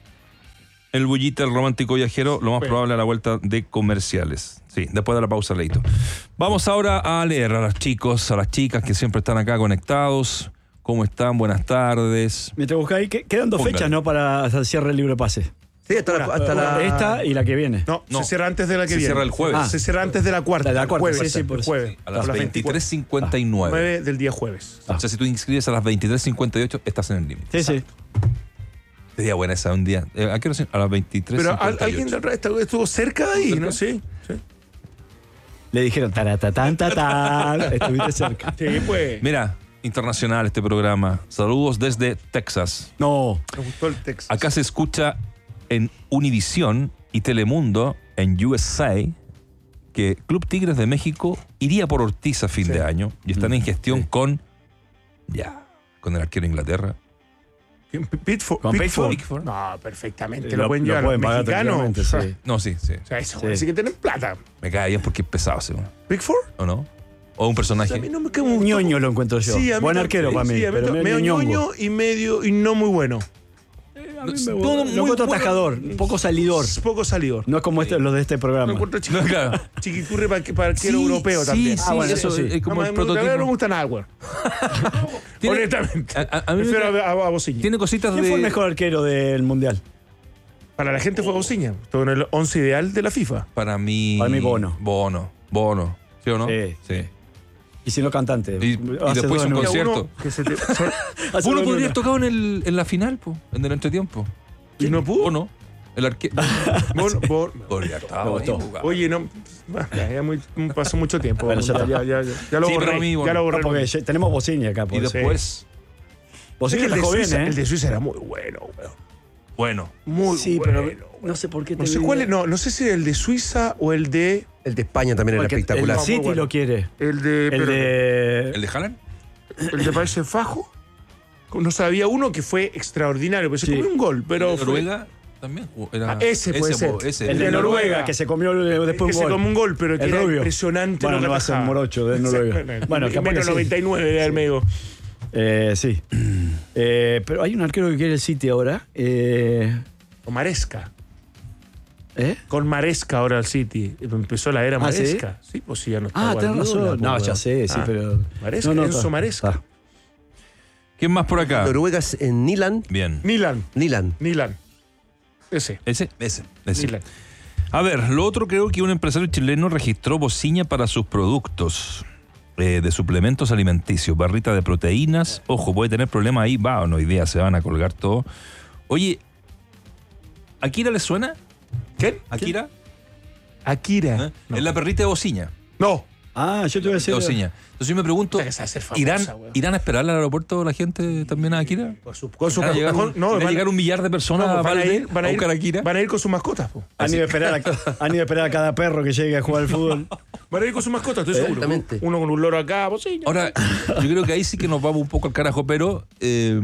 [SPEAKER 2] El bullita, el romántico viajero, lo más
[SPEAKER 5] Bueno.
[SPEAKER 2] probable a la vuelta de comerciales. Sí, después de la pausa, leíto. Vamos ahora a leer a los chicos, a las chicas que siempre están acá conectados. ¿Cómo están? Buenas tardes.
[SPEAKER 1] Mientras buscáis, que- quedan dos
[SPEAKER 2] Póngale.
[SPEAKER 1] fechas, ¿no? Para hasta el cierre del libro de pase.
[SPEAKER 4] Sí, hasta la. Hasta la...
[SPEAKER 1] Esta y la que viene.
[SPEAKER 5] No,
[SPEAKER 2] No.
[SPEAKER 5] se cierra antes de la que
[SPEAKER 2] Se
[SPEAKER 5] viene.
[SPEAKER 2] cierra el jueves.
[SPEAKER 1] Ah.
[SPEAKER 5] Se cierra antes de la cuarta.
[SPEAKER 1] De la
[SPEAKER 5] el
[SPEAKER 1] cuarta,
[SPEAKER 5] jueves,
[SPEAKER 1] sí, sí, por
[SPEAKER 5] el
[SPEAKER 1] eso.
[SPEAKER 5] jueves.
[SPEAKER 2] A las
[SPEAKER 5] las
[SPEAKER 2] veintitrés cincuenta y nueve.
[SPEAKER 5] nueve del día jueves.
[SPEAKER 2] O sea, si tú inscribes a las veintitrés cincuenta y ocho, estás en el límite.
[SPEAKER 1] Sí, sí.
[SPEAKER 2] Sería buena esa un día. Eh, ¿A qué hora se- A las veintitrés
[SPEAKER 5] Pero
[SPEAKER 2] cincuenta y ocho.
[SPEAKER 5] al- alguien de atrás estuvo- estuvo cerca de ahí, ¿no? Sí. Sí,
[SPEAKER 1] Le dijeron taratatán, tatán. Estuviste cerca.
[SPEAKER 5] sí pues.
[SPEAKER 2] Mira, internacional este programa. Saludos desde Texas.
[SPEAKER 1] No.
[SPEAKER 5] Me gustó el texto.
[SPEAKER 2] Acá se escucha en Univisión y Telemundo en U S A que Club Tigres de México iría por Ortiz a fin
[SPEAKER 5] Sí.
[SPEAKER 2] de año y están en gestión con ya con el arquero de Inglaterra.
[SPEAKER 5] Pitford.
[SPEAKER 1] Con
[SPEAKER 5] Pickford.
[SPEAKER 2] Pickford.
[SPEAKER 5] No, perfectamente.
[SPEAKER 1] Lo-
[SPEAKER 5] Lo, pueden
[SPEAKER 1] lo
[SPEAKER 5] llevar
[SPEAKER 1] pueden
[SPEAKER 5] los
[SPEAKER 1] pagar
[SPEAKER 5] mexicanos.
[SPEAKER 1] tranquilamente, sí.
[SPEAKER 2] No, sí, sí.
[SPEAKER 5] O sea, eso
[SPEAKER 1] Sí.
[SPEAKER 5] sí que tienen plata.
[SPEAKER 2] Me cae bien porque es pesado, seguro.
[SPEAKER 5] ¿Pickford?
[SPEAKER 2] ¿O no? O un personaje.
[SPEAKER 5] A mí no me queda muy
[SPEAKER 1] ñoño lo encuentro yo.
[SPEAKER 5] Sí, a mí
[SPEAKER 1] Buen
[SPEAKER 5] no-
[SPEAKER 1] arquero
[SPEAKER 5] sí,
[SPEAKER 1] para mí.
[SPEAKER 5] sí, a mí
[SPEAKER 1] pero
[SPEAKER 5] no-
[SPEAKER 1] medio
[SPEAKER 5] medio
[SPEAKER 1] ñongo.
[SPEAKER 5] ñoño y medio y no muy bueno.
[SPEAKER 1] A mí me
[SPEAKER 2] No,
[SPEAKER 1] lo
[SPEAKER 2] muy
[SPEAKER 1] encuentro
[SPEAKER 2] bueno.
[SPEAKER 1] atajador, un poco salidor.
[SPEAKER 5] Es poco salidor.
[SPEAKER 1] No es como este, los de este
[SPEAKER 5] Lo
[SPEAKER 1] programa.
[SPEAKER 5] encuentro chiqui-
[SPEAKER 2] No, claro.
[SPEAKER 5] chiquiturre para, para arquero
[SPEAKER 2] Sí,
[SPEAKER 5] europeo
[SPEAKER 2] sí,
[SPEAKER 5] también.
[SPEAKER 2] sí,
[SPEAKER 1] Ah, bueno,
[SPEAKER 2] eso
[SPEAKER 1] eso sí.
[SPEAKER 2] es como
[SPEAKER 5] No,
[SPEAKER 2] el
[SPEAKER 5] me- a mí no me
[SPEAKER 2] prototipo.
[SPEAKER 5] gusta nada, güey.
[SPEAKER 2] Tiene-
[SPEAKER 5] Honestamente.
[SPEAKER 2] a- a- a mí me
[SPEAKER 5] Prefiero
[SPEAKER 2] cae-
[SPEAKER 5] a, a, a Bociña.
[SPEAKER 2] Tiene cositas
[SPEAKER 1] ¿Quién
[SPEAKER 2] de.
[SPEAKER 1] fue el mejor arquero del Mundial?
[SPEAKER 5] Para la gente fue Bociña. Estuvo en el once ideal de la FIFA.
[SPEAKER 2] Para mí.
[SPEAKER 1] Para mí, Bono.
[SPEAKER 2] Bono. Bono. ¿Sí o no?
[SPEAKER 1] Sí.
[SPEAKER 2] Sí.
[SPEAKER 1] Y si no cantante.
[SPEAKER 2] Y- y
[SPEAKER 1] Hace
[SPEAKER 2] después
[SPEAKER 1] dos
[SPEAKER 2] un
[SPEAKER 1] en uno.
[SPEAKER 2] concierto.
[SPEAKER 5] Uno que se te- so-
[SPEAKER 1] Hace
[SPEAKER 2] Bono
[SPEAKER 1] dos en
[SPEAKER 2] podría
[SPEAKER 1] uno.
[SPEAKER 2] haber tocado en, el, en la final, po, en el entretiempo.
[SPEAKER 5] ¿Y no pudo?
[SPEAKER 2] Bono. El arquero.
[SPEAKER 5] Bon- bon-
[SPEAKER 2] Podría haber estado
[SPEAKER 1] Me
[SPEAKER 2] ahí,
[SPEAKER 1] gustó.
[SPEAKER 2] jugando.
[SPEAKER 5] Oye, no. ya, ya muy- pasó mucho tiempo.
[SPEAKER 1] Bueno,
[SPEAKER 5] ya,
[SPEAKER 1] ya
[SPEAKER 5] ya, ya, ya, ya lo
[SPEAKER 2] Sí, pero
[SPEAKER 5] borré.
[SPEAKER 2] a mí, bueno,
[SPEAKER 5] ya lo borré.
[SPEAKER 1] No, porque ya- tenemos bocina acá.
[SPEAKER 2] Y
[SPEAKER 1] Por eso.
[SPEAKER 2] después.
[SPEAKER 1] Bocina
[SPEAKER 5] el, de
[SPEAKER 1] atajó bien,
[SPEAKER 5] Suiza,
[SPEAKER 1] ¿eh?
[SPEAKER 5] el de Suiza era muy bueno, weón.
[SPEAKER 2] Bueno.
[SPEAKER 5] Muy
[SPEAKER 1] Sí,
[SPEAKER 5] bueno.
[SPEAKER 1] pero no sé por qué te
[SPEAKER 5] No sé
[SPEAKER 1] digo-
[SPEAKER 5] cuál es, no, no sé si el de Suiza o el de.
[SPEAKER 4] El de España también era
[SPEAKER 1] Porque
[SPEAKER 4] espectacular.
[SPEAKER 1] El
[SPEAKER 5] No,
[SPEAKER 1] City
[SPEAKER 5] muy bueno.
[SPEAKER 1] lo quiere.
[SPEAKER 5] El de.
[SPEAKER 1] El
[SPEAKER 5] pero-
[SPEAKER 1] de.
[SPEAKER 2] ¿El de Haaland?
[SPEAKER 5] el de Países Bajos. No sabía uno que fue extraordinario, pero se
[SPEAKER 1] Sí.
[SPEAKER 5] comió un gol. Pero
[SPEAKER 2] ¿El de
[SPEAKER 5] fue-
[SPEAKER 2] Noruega? También. jugó- Era,
[SPEAKER 5] Ah, ese puede ser.
[SPEAKER 2] po, ese.
[SPEAKER 1] El de
[SPEAKER 5] de
[SPEAKER 1] Noruega,
[SPEAKER 5] Noruega,
[SPEAKER 1] que se comió eh,
[SPEAKER 5] que
[SPEAKER 1] después
[SPEAKER 5] se
[SPEAKER 1] un gol.
[SPEAKER 5] comió un gol, pero que
[SPEAKER 1] El
[SPEAKER 5] era
[SPEAKER 1] rubio.
[SPEAKER 5] impresionante.
[SPEAKER 1] Bueno,
[SPEAKER 5] lo que
[SPEAKER 1] no va a ser
[SPEAKER 5] atajaba.
[SPEAKER 1] morocho de Noruega. Bueno,
[SPEAKER 5] Y
[SPEAKER 1] capaz
[SPEAKER 5] menos
[SPEAKER 1] que sí.
[SPEAKER 5] noventa y nueve era el medio.
[SPEAKER 1] Eh, sí. Eh, pero hay un arquero que quiere el City ahora. Eh,
[SPEAKER 5] Con Maresca.
[SPEAKER 1] ¿eh?
[SPEAKER 5] Con Maresca ahora el City. Empezó la era
[SPEAKER 1] Ah, ¿sí?
[SPEAKER 5] Maresca. Sí, pues sí, ya no está.
[SPEAKER 1] Ah, tenés
[SPEAKER 5] Guardiola,
[SPEAKER 1] razón. No,
[SPEAKER 5] pues,
[SPEAKER 1] ya sé, sí,
[SPEAKER 5] ah,
[SPEAKER 1] pero.
[SPEAKER 5] Maresca,
[SPEAKER 1] no, no,
[SPEAKER 5] Enzo
[SPEAKER 1] está-
[SPEAKER 5] Maresca.
[SPEAKER 1] está.
[SPEAKER 2] ¿Quién más por acá?
[SPEAKER 4] Noruegas en Nilan.
[SPEAKER 2] Bien.
[SPEAKER 5] Milan.
[SPEAKER 4] Nilan.
[SPEAKER 5] Milan. Ese.
[SPEAKER 2] ¿Ese? Ese. ese.
[SPEAKER 5] Milan.
[SPEAKER 2] A ver, lo otro creo que un empresario chileno registró bocina para sus productos eh, de suplementos alimenticios, barrita de proteínas. Ojo, puede tener problemas ahí, va, o no, hoy día se van a colgar todo. Oye, ¿Akira le suena?
[SPEAKER 5] ¿Quién?
[SPEAKER 2] ¿Akira?
[SPEAKER 5] Akira.
[SPEAKER 2] ¿Eh? Es la perrita de bocina.
[SPEAKER 5] No.
[SPEAKER 1] Ah, yo te voy a
[SPEAKER 2] De
[SPEAKER 1] decir.
[SPEAKER 2] bocina. Entonces yo me pregunto,
[SPEAKER 5] Puta que se va a hacer famosa,
[SPEAKER 2] ¿irán,
[SPEAKER 5] weón.
[SPEAKER 2] ¿irán a esperar al aeropuerto la gente también a Akira?
[SPEAKER 5] Con su, con su
[SPEAKER 2] ¿Irán a llegar,
[SPEAKER 5] con-
[SPEAKER 2] un,
[SPEAKER 5] no,
[SPEAKER 2] irán a
[SPEAKER 5] van-
[SPEAKER 2] llegar un millar de personas
[SPEAKER 5] no,
[SPEAKER 2] a
[SPEAKER 5] van a
[SPEAKER 2] Valde
[SPEAKER 5] ir, van a
[SPEAKER 2] a
[SPEAKER 5] ir,
[SPEAKER 2] buscar a Akira?
[SPEAKER 5] van a ir con sus mascotas, po.
[SPEAKER 1] Han ido, a esperar a, han ido a esperar a cada perro que llegue a jugar al fútbol.
[SPEAKER 5] Van a ir con sus mascotas, estoy seguro.
[SPEAKER 4] Exactamente.
[SPEAKER 5] Uno con un loro acá, bocina.
[SPEAKER 2] Ahora, yo creo que ahí sí que nos vamos un poco al carajo, pero eh,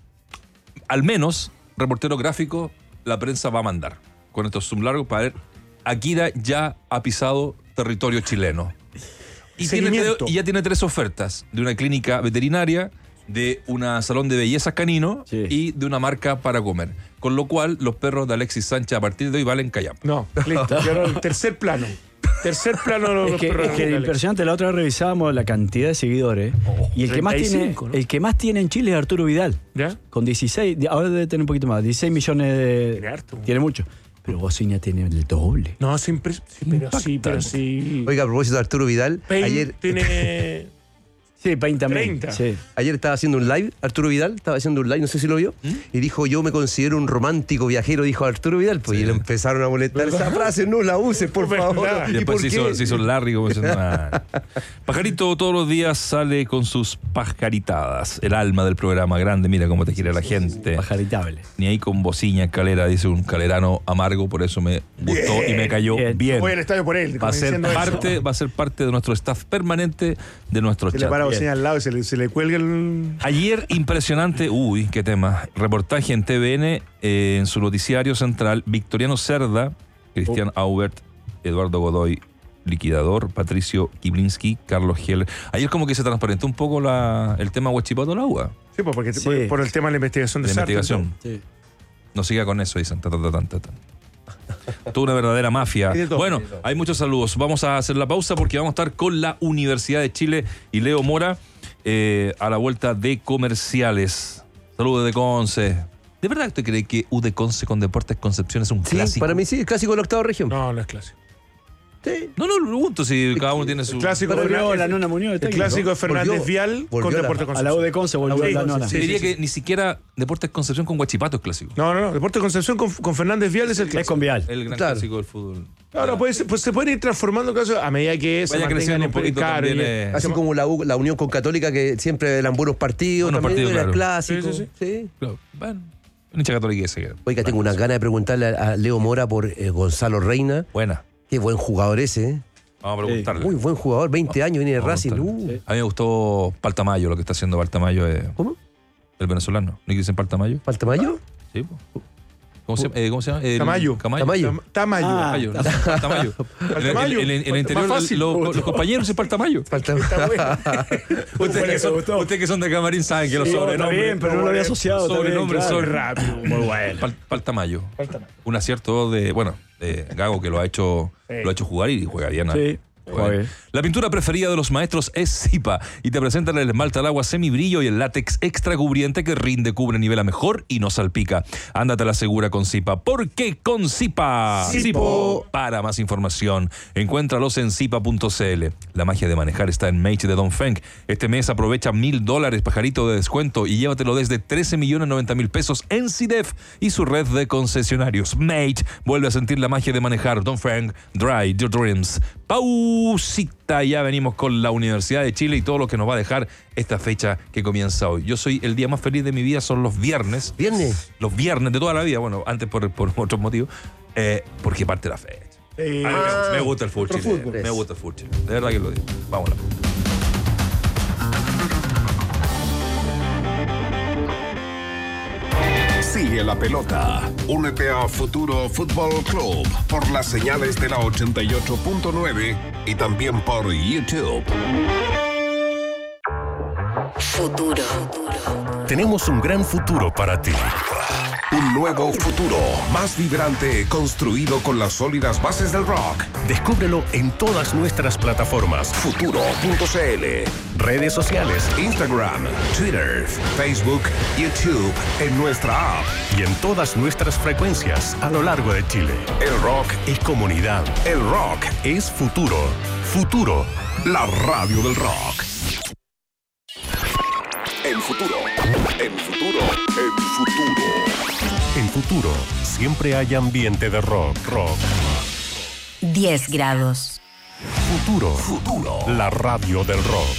[SPEAKER 2] al menos, reportero gráfico, la prensa va a mandar con estos zoom largos para ver, Akira ya ha pisado territorio chileno. Y, tiene
[SPEAKER 5] Seguimiento.
[SPEAKER 2] tres- y ya tiene tres ofertas, de una clínica veterinaria, de un salón de bellezas canino
[SPEAKER 1] Sí.
[SPEAKER 2] y de una marca para comer. Con lo cual, los perros de Alexis Sánchez a partir de hoy valen callampa.
[SPEAKER 5] No, listo. Quedaron en tercer plano. Tercer plano los
[SPEAKER 1] Es que,
[SPEAKER 5] perros
[SPEAKER 1] es que
[SPEAKER 5] de Alex.
[SPEAKER 1] impresionante, la otra vez revisábamos la cantidad de seguidores. y el que, más tiene,
[SPEAKER 5] treinta y cinco, ¿no?
[SPEAKER 1] el que más tiene en Chile es Arturo Vidal.
[SPEAKER 5] ¿Ya?
[SPEAKER 1] Con dieciséis, ahora debe tener un poquito más, dieciséis millones de.
[SPEAKER 5] Tiene harto.
[SPEAKER 1] Tiene mucho. Pero Bocina tiene el doble.
[SPEAKER 5] No, siempre. Sí, pero sí, pero sí.
[SPEAKER 4] Oiga, a propósito de Arturo Vidal,
[SPEAKER 5] Pain
[SPEAKER 4] ayer
[SPEAKER 5] tiene
[SPEAKER 1] Sí, Pain también.
[SPEAKER 3] treinta.
[SPEAKER 1] Sí.
[SPEAKER 4] Ayer estaba haciendo un live, Arturo Vidal, estaba haciendo un live, no sé si lo vio, y dijo, yo me considero un romántico viajero, dijo Arturo Vidal, pues,
[SPEAKER 2] Sí.
[SPEAKER 4] y le empezaron a molestar esa frase, no la uses, por
[SPEAKER 3] ¿Verdad?
[SPEAKER 4] favor.
[SPEAKER 2] Y
[SPEAKER 4] ¿Y
[SPEAKER 2] después
[SPEAKER 4] por
[SPEAKER 2] se
[SPEAKER 4] qué?
[SPEAKER 2] hizo, se hizo Larry como diciendo, "Ah". Pajarito todos los días sale con sus pajaritadas. El alma del programa grande, mira cómo te quiere la gente.
[SPEAKER 1] Pajaritable.
[SPEAKER 2] Ni ahí con bocina en calera, dice un calerano amargo, por eso me gustó y me cayó
[SPEAKER 1] Bien.
[SPEAKER 2] bien.
[SPEAKER 3] Voy al estadio por él.
[SPEAKER 2] Va
[SPEAKER 3] como
[SPEAKER 2] a ser
[SPEAKER 3] diciendo eso.
[SPEAKER 2] parte, va a ser parte de nuestro staff permanente de nuestro
[SPEAKER 3] Se le
[SPEAKER 2] chat.
[SPEAKER 3] para
[SPEAKER 1] Bien.
[SPEAKER 3] bocina al lado y se le, se le cuelga el.
[SPEAKER 2] Ayer, impresionante, uy, qué tema. Reportaje en T V N, eh, en su noticiario central, Victoriano Cerda, Cristian Aubert, Eduardo Godoy, liquidador, Patricio Kiblinski, Carlos Heller. Ayer como que se transparentó un poco la, el tema Huachipato al agua,
[SPEAKER 3] Sí, pues porque
[SPEAKER 1] Sí.
[SPEAKER 3] Por, por el tema de la investigación de
[SPEAKER 2] de
[SPEAKER 3] Sartre,
[SPEAKER 2] investigación.
[SPEAKER 1] Sí.
[SPEAKER 2] No siga con eso, dicen. Ta, ta, ta, ta, ta, ta. Toda una verdadera mafia.
[SPEAKER 3] Hay de todo,
[SPEAKER 2] Bueno,
[SPEAKER 3] hay de todo.
[SPEAKER 2] hay muchos saludos. Vamos a hacer la pausa porque vamos a estar con la Universidad de Chile y Leo Mora eh, a la vuelta de comerciales. Saludos de Conce. ¿De verdad usted cree que U de Conce con Deportes Concepción es un
[SPEAKER 4] Sí,
[SPEAKER 2] clásico?
[SPEAKER 4] para mí sí, el clásico de la octava región.
[SPEAKER 3] No, no es clásico.
[SPEAKER 4] Sí.
[SPEAKER 2] No, no, lo pregunto si cada uno tiene su...
[SPEAKER 3] El clásico,
[SPEAKER 1] Pero
[SPEAKER 3] Fernández-
[SPEAKER 1] volvió la Nona Muñoz de
[SPEAKER 3] el
[SPEAKER 1] técnico.
[SPEAKER 3] clásico de Fernández
[SPEAKER 4] Volvió-
[SPEAKER 3] Vial con
[SPEAKER 4] volvió a la-
[SPEAKER 3] Deportes
[SPEAKER 1] A la U de Conce volvió
[SPEAKER 3] Sí,
[SPEAKER 1] la Nona.
[SPEAKER 3] sí,
[SPEAKER 2] Te
[SPEAKER 3] sí,
[SPEAKER 2] diría
[SPEAKER 3] sí.
[SPEAKER 2] que ni siquiera Deportes Concepción con Huachipato es clásico.
[SPEAKER 3] No, no, no. Deportes Concepción con, con Fernández Vial es el
[SPEAKER 1] Es
[SPEAKER 3] clásico.
[SPEAKER 1] con Vial.
[SPEAKER 2] El gran
[SPEAKER 4] Claro.
[SPEAKER 2] clásico del fútbol.
[SPEAKER 3] Ahora, pues, pues se pueden ir transformando casos a medida que se
[SPEAKER 2] Vaya
[SPEAKER 3] mantengan
[SPEAKER 2] creciendo
[SPEAKER 3] en
[SPEAKER 2] un poquito
[SPEAKER 3] claro,
[SPEAKER 2] también,
[SPEAKER 3] y-
[SPEAKER 2] eh,
[SPEAKER 4] Así
[SPEAKER 3] se-
[SPEAKER 4] como la, U- la Unión con Católica, que siempre eran buenos partidos,
[SPEAKER 2] Buenos
[SPEAKER 4] también
[SPEAKER 2] partidos,
[SPEAKER 4] era
[SPEAKER 2] claro.
[SPEAKER 4] clásico.
[SPEAKER 3] Sí, sí,
[SPEAKER 4] Sí.
[SPEAKER 2] Claro. Bueno, un hincha católico ese. que-
[SPEAKER 4] Oiga, tengo unas ganas de preguntarle a, a Leo Mora por eh, Gonzalo Reina.
[SPEAKER 2] Buena.
[SPEAKER 4] Qué buen jugador ese, ¿eh?
[SPEAKER 2] Vamos a preguntarle.
[SPEAKER 4] Muy buen jugador, veinte años, viene de
[SPEAKER 2] Vamos a
[SPEAKER 4] Racing.
[SPEAKER 2] preguntarle.
[SPEAKER 4] Uh,
[SPEAKER 2] A mí me gustó Paltamayo, lo que está haciendo Paltamayo, eh,
[SPEAKER 4] ¿Cómo?
[SPEAKER 2] el venezolano. ¿No dicen Paltamayo?
[SPEAKER 4] ¿Falta mayo?
[SPEAKER 2] Sí, po. ¿Cómo se, eh, ¿Cómo se llama? El-
[SPEAKER 3] Tamayo.
[SPEAKER 2] Camayo.
[SPEAKER 4] Tamayo.
[SPEAKER 3] Tam- Tamayo.
[SPEAKER 1] Ah.
[SPEAKER 2] Tamayo, no, Paltamayo. En, en- en- en- en el
[SPEAKER 3] Más
[SPEAKER 2] interior,
[SPEAKER 3] fácil.
[SPEAKER 2] lo- los compañeros es Paltamayo.
[SPEAKER 4] Falta
[SPEAKER 3] Está bueno.
[SPEAKER 2] Ustedes que, son, ustedes que son de Camarín saben que los
[SPEAKER 1] Sí, está
[SPEAKER 2] sobrenombres.
[SPEAKER 1] bien, pero no lo había asociado. está bien,
[SPEAKER 2] Sobrenombres
[SPEAKER 1] claro.
[SPEAKER 2] son
[SPEAKER 3] rápido.
[SPEAKER 1] Muy bueno.
[SPEAKER 2] Pal- Paltamayo. Un acierto de, bueno, de Gago que lo ha hecho,
[SPEAKER 3] Sí.
[SPEAKER 2] lo ha hecho jugar y juega bien.
[SPEAKER 1] Sí,
[SPEAKER 2] Juega
[SPEAKER 1] juega
[SPEAKER 2] bien.
[SPEAKER 1] bien.
[SPEAKER 2] La pintura preferida de los maestros es Zipa y te presentan el esmalte al agua semibrillo y el látex extra cubriente que rinde, cubre, nivela mejor y no salpica. Ándate a la segura con Zipa. ¿Por qué con Zipa?
[SPEAKER 3] Zipo.
[SPEAKER 2] Para más información, encuéntralos en zipa punto c l. La magia de manejar está en Mage de Don Feng. Este mes aprovecha mil dólares pajarito de descuento y llévatelo desde trece millones noventa mil pesos en C I D E F y su red de concesionarios. Mage vuelve a sentir la magia de manejar. Don Feng, Dry Your Dreams. Pausita, ya venimos con la Universidad de Chile y todo lo que nos va a dejar esta fecha que comienza hoy. Yo soy el día más feliz de mi vida, son los viernes.
[SPEAKER 4] Viernes.
[SPEAKER 2] Los viernes de toda la vida, bueno, antes por, por otros motivos, eh, porque parte la fecha.
[SPEAKER 3] Sí.
[SPEAKER 2] A mí me, me gusta el fútbol
[SPEAKER 3] otro
[SPEAKER 2] chileno.
[SPEAKER 3] fútbol.
[SPEAKER 2] Me gusta el fútbol chileno. De verdad que lo digo. Vámonos.
[SPEAKER 7] Sigue la pelota. Únete a Futuro Fútbol Club por las señales de la ochenta y ocho punto nueve y también por YouTube.
[SPEAKER 8] Futuro.
[SPEAKER 7] Tenemos un gran futuro para ti. Un nuevo futuro, más vibrante, construido con las sólidas bases del rock.
[SPEAKER 9] Descúbrelo en todas nuestras plataformas.
[SPEAKER 7] Futuro punto c l,
[SPEAKER 9] Redes sociales
[SPEAKER 7] Instagram, Twitter, Facebook, YouTube, en nuestra app.
[SPEAKER 9] y en todas nuestras frecuencias a lo largo de Chile.
[SPEAKER 7] El rock,
[SPEAKER 9] Es comunidad.
[SPEAKER 7] el rock,
[SPEAKER 9] Es futuro. Futuro.
[SPEAKER 7] la radio del rock. El futuro, el futuro, el futuro.
[SPEAKER 9] En futuro siempre hay ambiente de rock. Rock.
[SPEAKER 8] diez grados.
[SPEAKER 9] Futuro.
[SPEAKER 7] Futuro.
[SPEAKER 9] La radio del rock.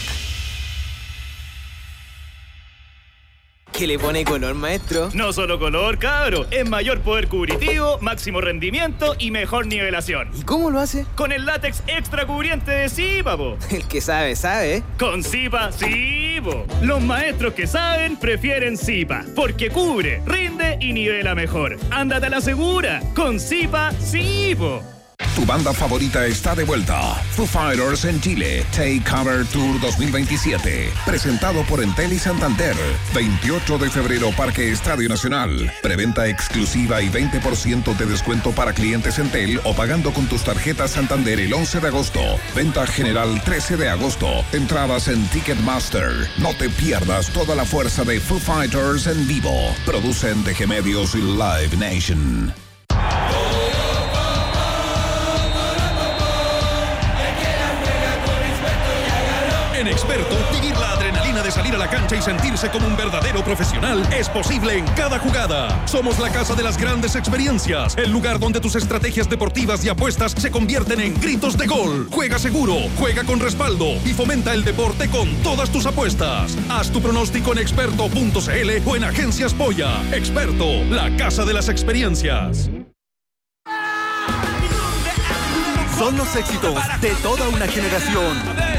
[SPEAKER 10] ¿Qué le pone color, maestro?
[SPEAKER 11] No solo color, cabro, es mayor poder cubritivo, máximo rendimiento y mejor nivelación.
[SPEAKER 10] ¿Y cómo lo hace?
[SPEAKER 11] Con el látex extra cubriente de Zipa, po.
[SPEAKER 10] El que sabe, sabe.
[SPEAKER 11] Con Zipa, sí, po. Los maestros que saben prefieren Zipa, porque cubre, rinde y nivela mejor. Ándate a la segura, con Zipa, sí, po.
[SPEAKER 7] Tu banda favorita está de vuelta. Foo Fighters en Chile. Take Cover Tour dos mil veintisiete. Presentado por Entel y Santander. veintiocho de febrero, Parque Estadio Nacional. Preventa exclusiva y veinte por ciento de descuento para clientes Entel o pagando con tus tarjetas Santander el once de agosto. Venta general trece de agosto. Entradas en Ticketmaster. No te pierdas toda la fuerza de Foo Fighters en vivo. Producen D G Medios y Live Nation.
[SPEAKER 12] En Experto, vivir la adrenalina de salir a la cancha y sentirse como un verdadero profesional es posible en cada jugada. Somos la casa de las grandes experiencias, el lugar donde tus estrategias deportivas y apuestas se convierten en gritos de gol. Juega seguro, juega con respaldo y fomenta el deporte con todas tus apuestas. Haz tu pronóstico en experto punto c l o en Agencias Polla. Experto, la casa de las experiencias.
[SPEAKER 13] Son los éxitos de toda una generación.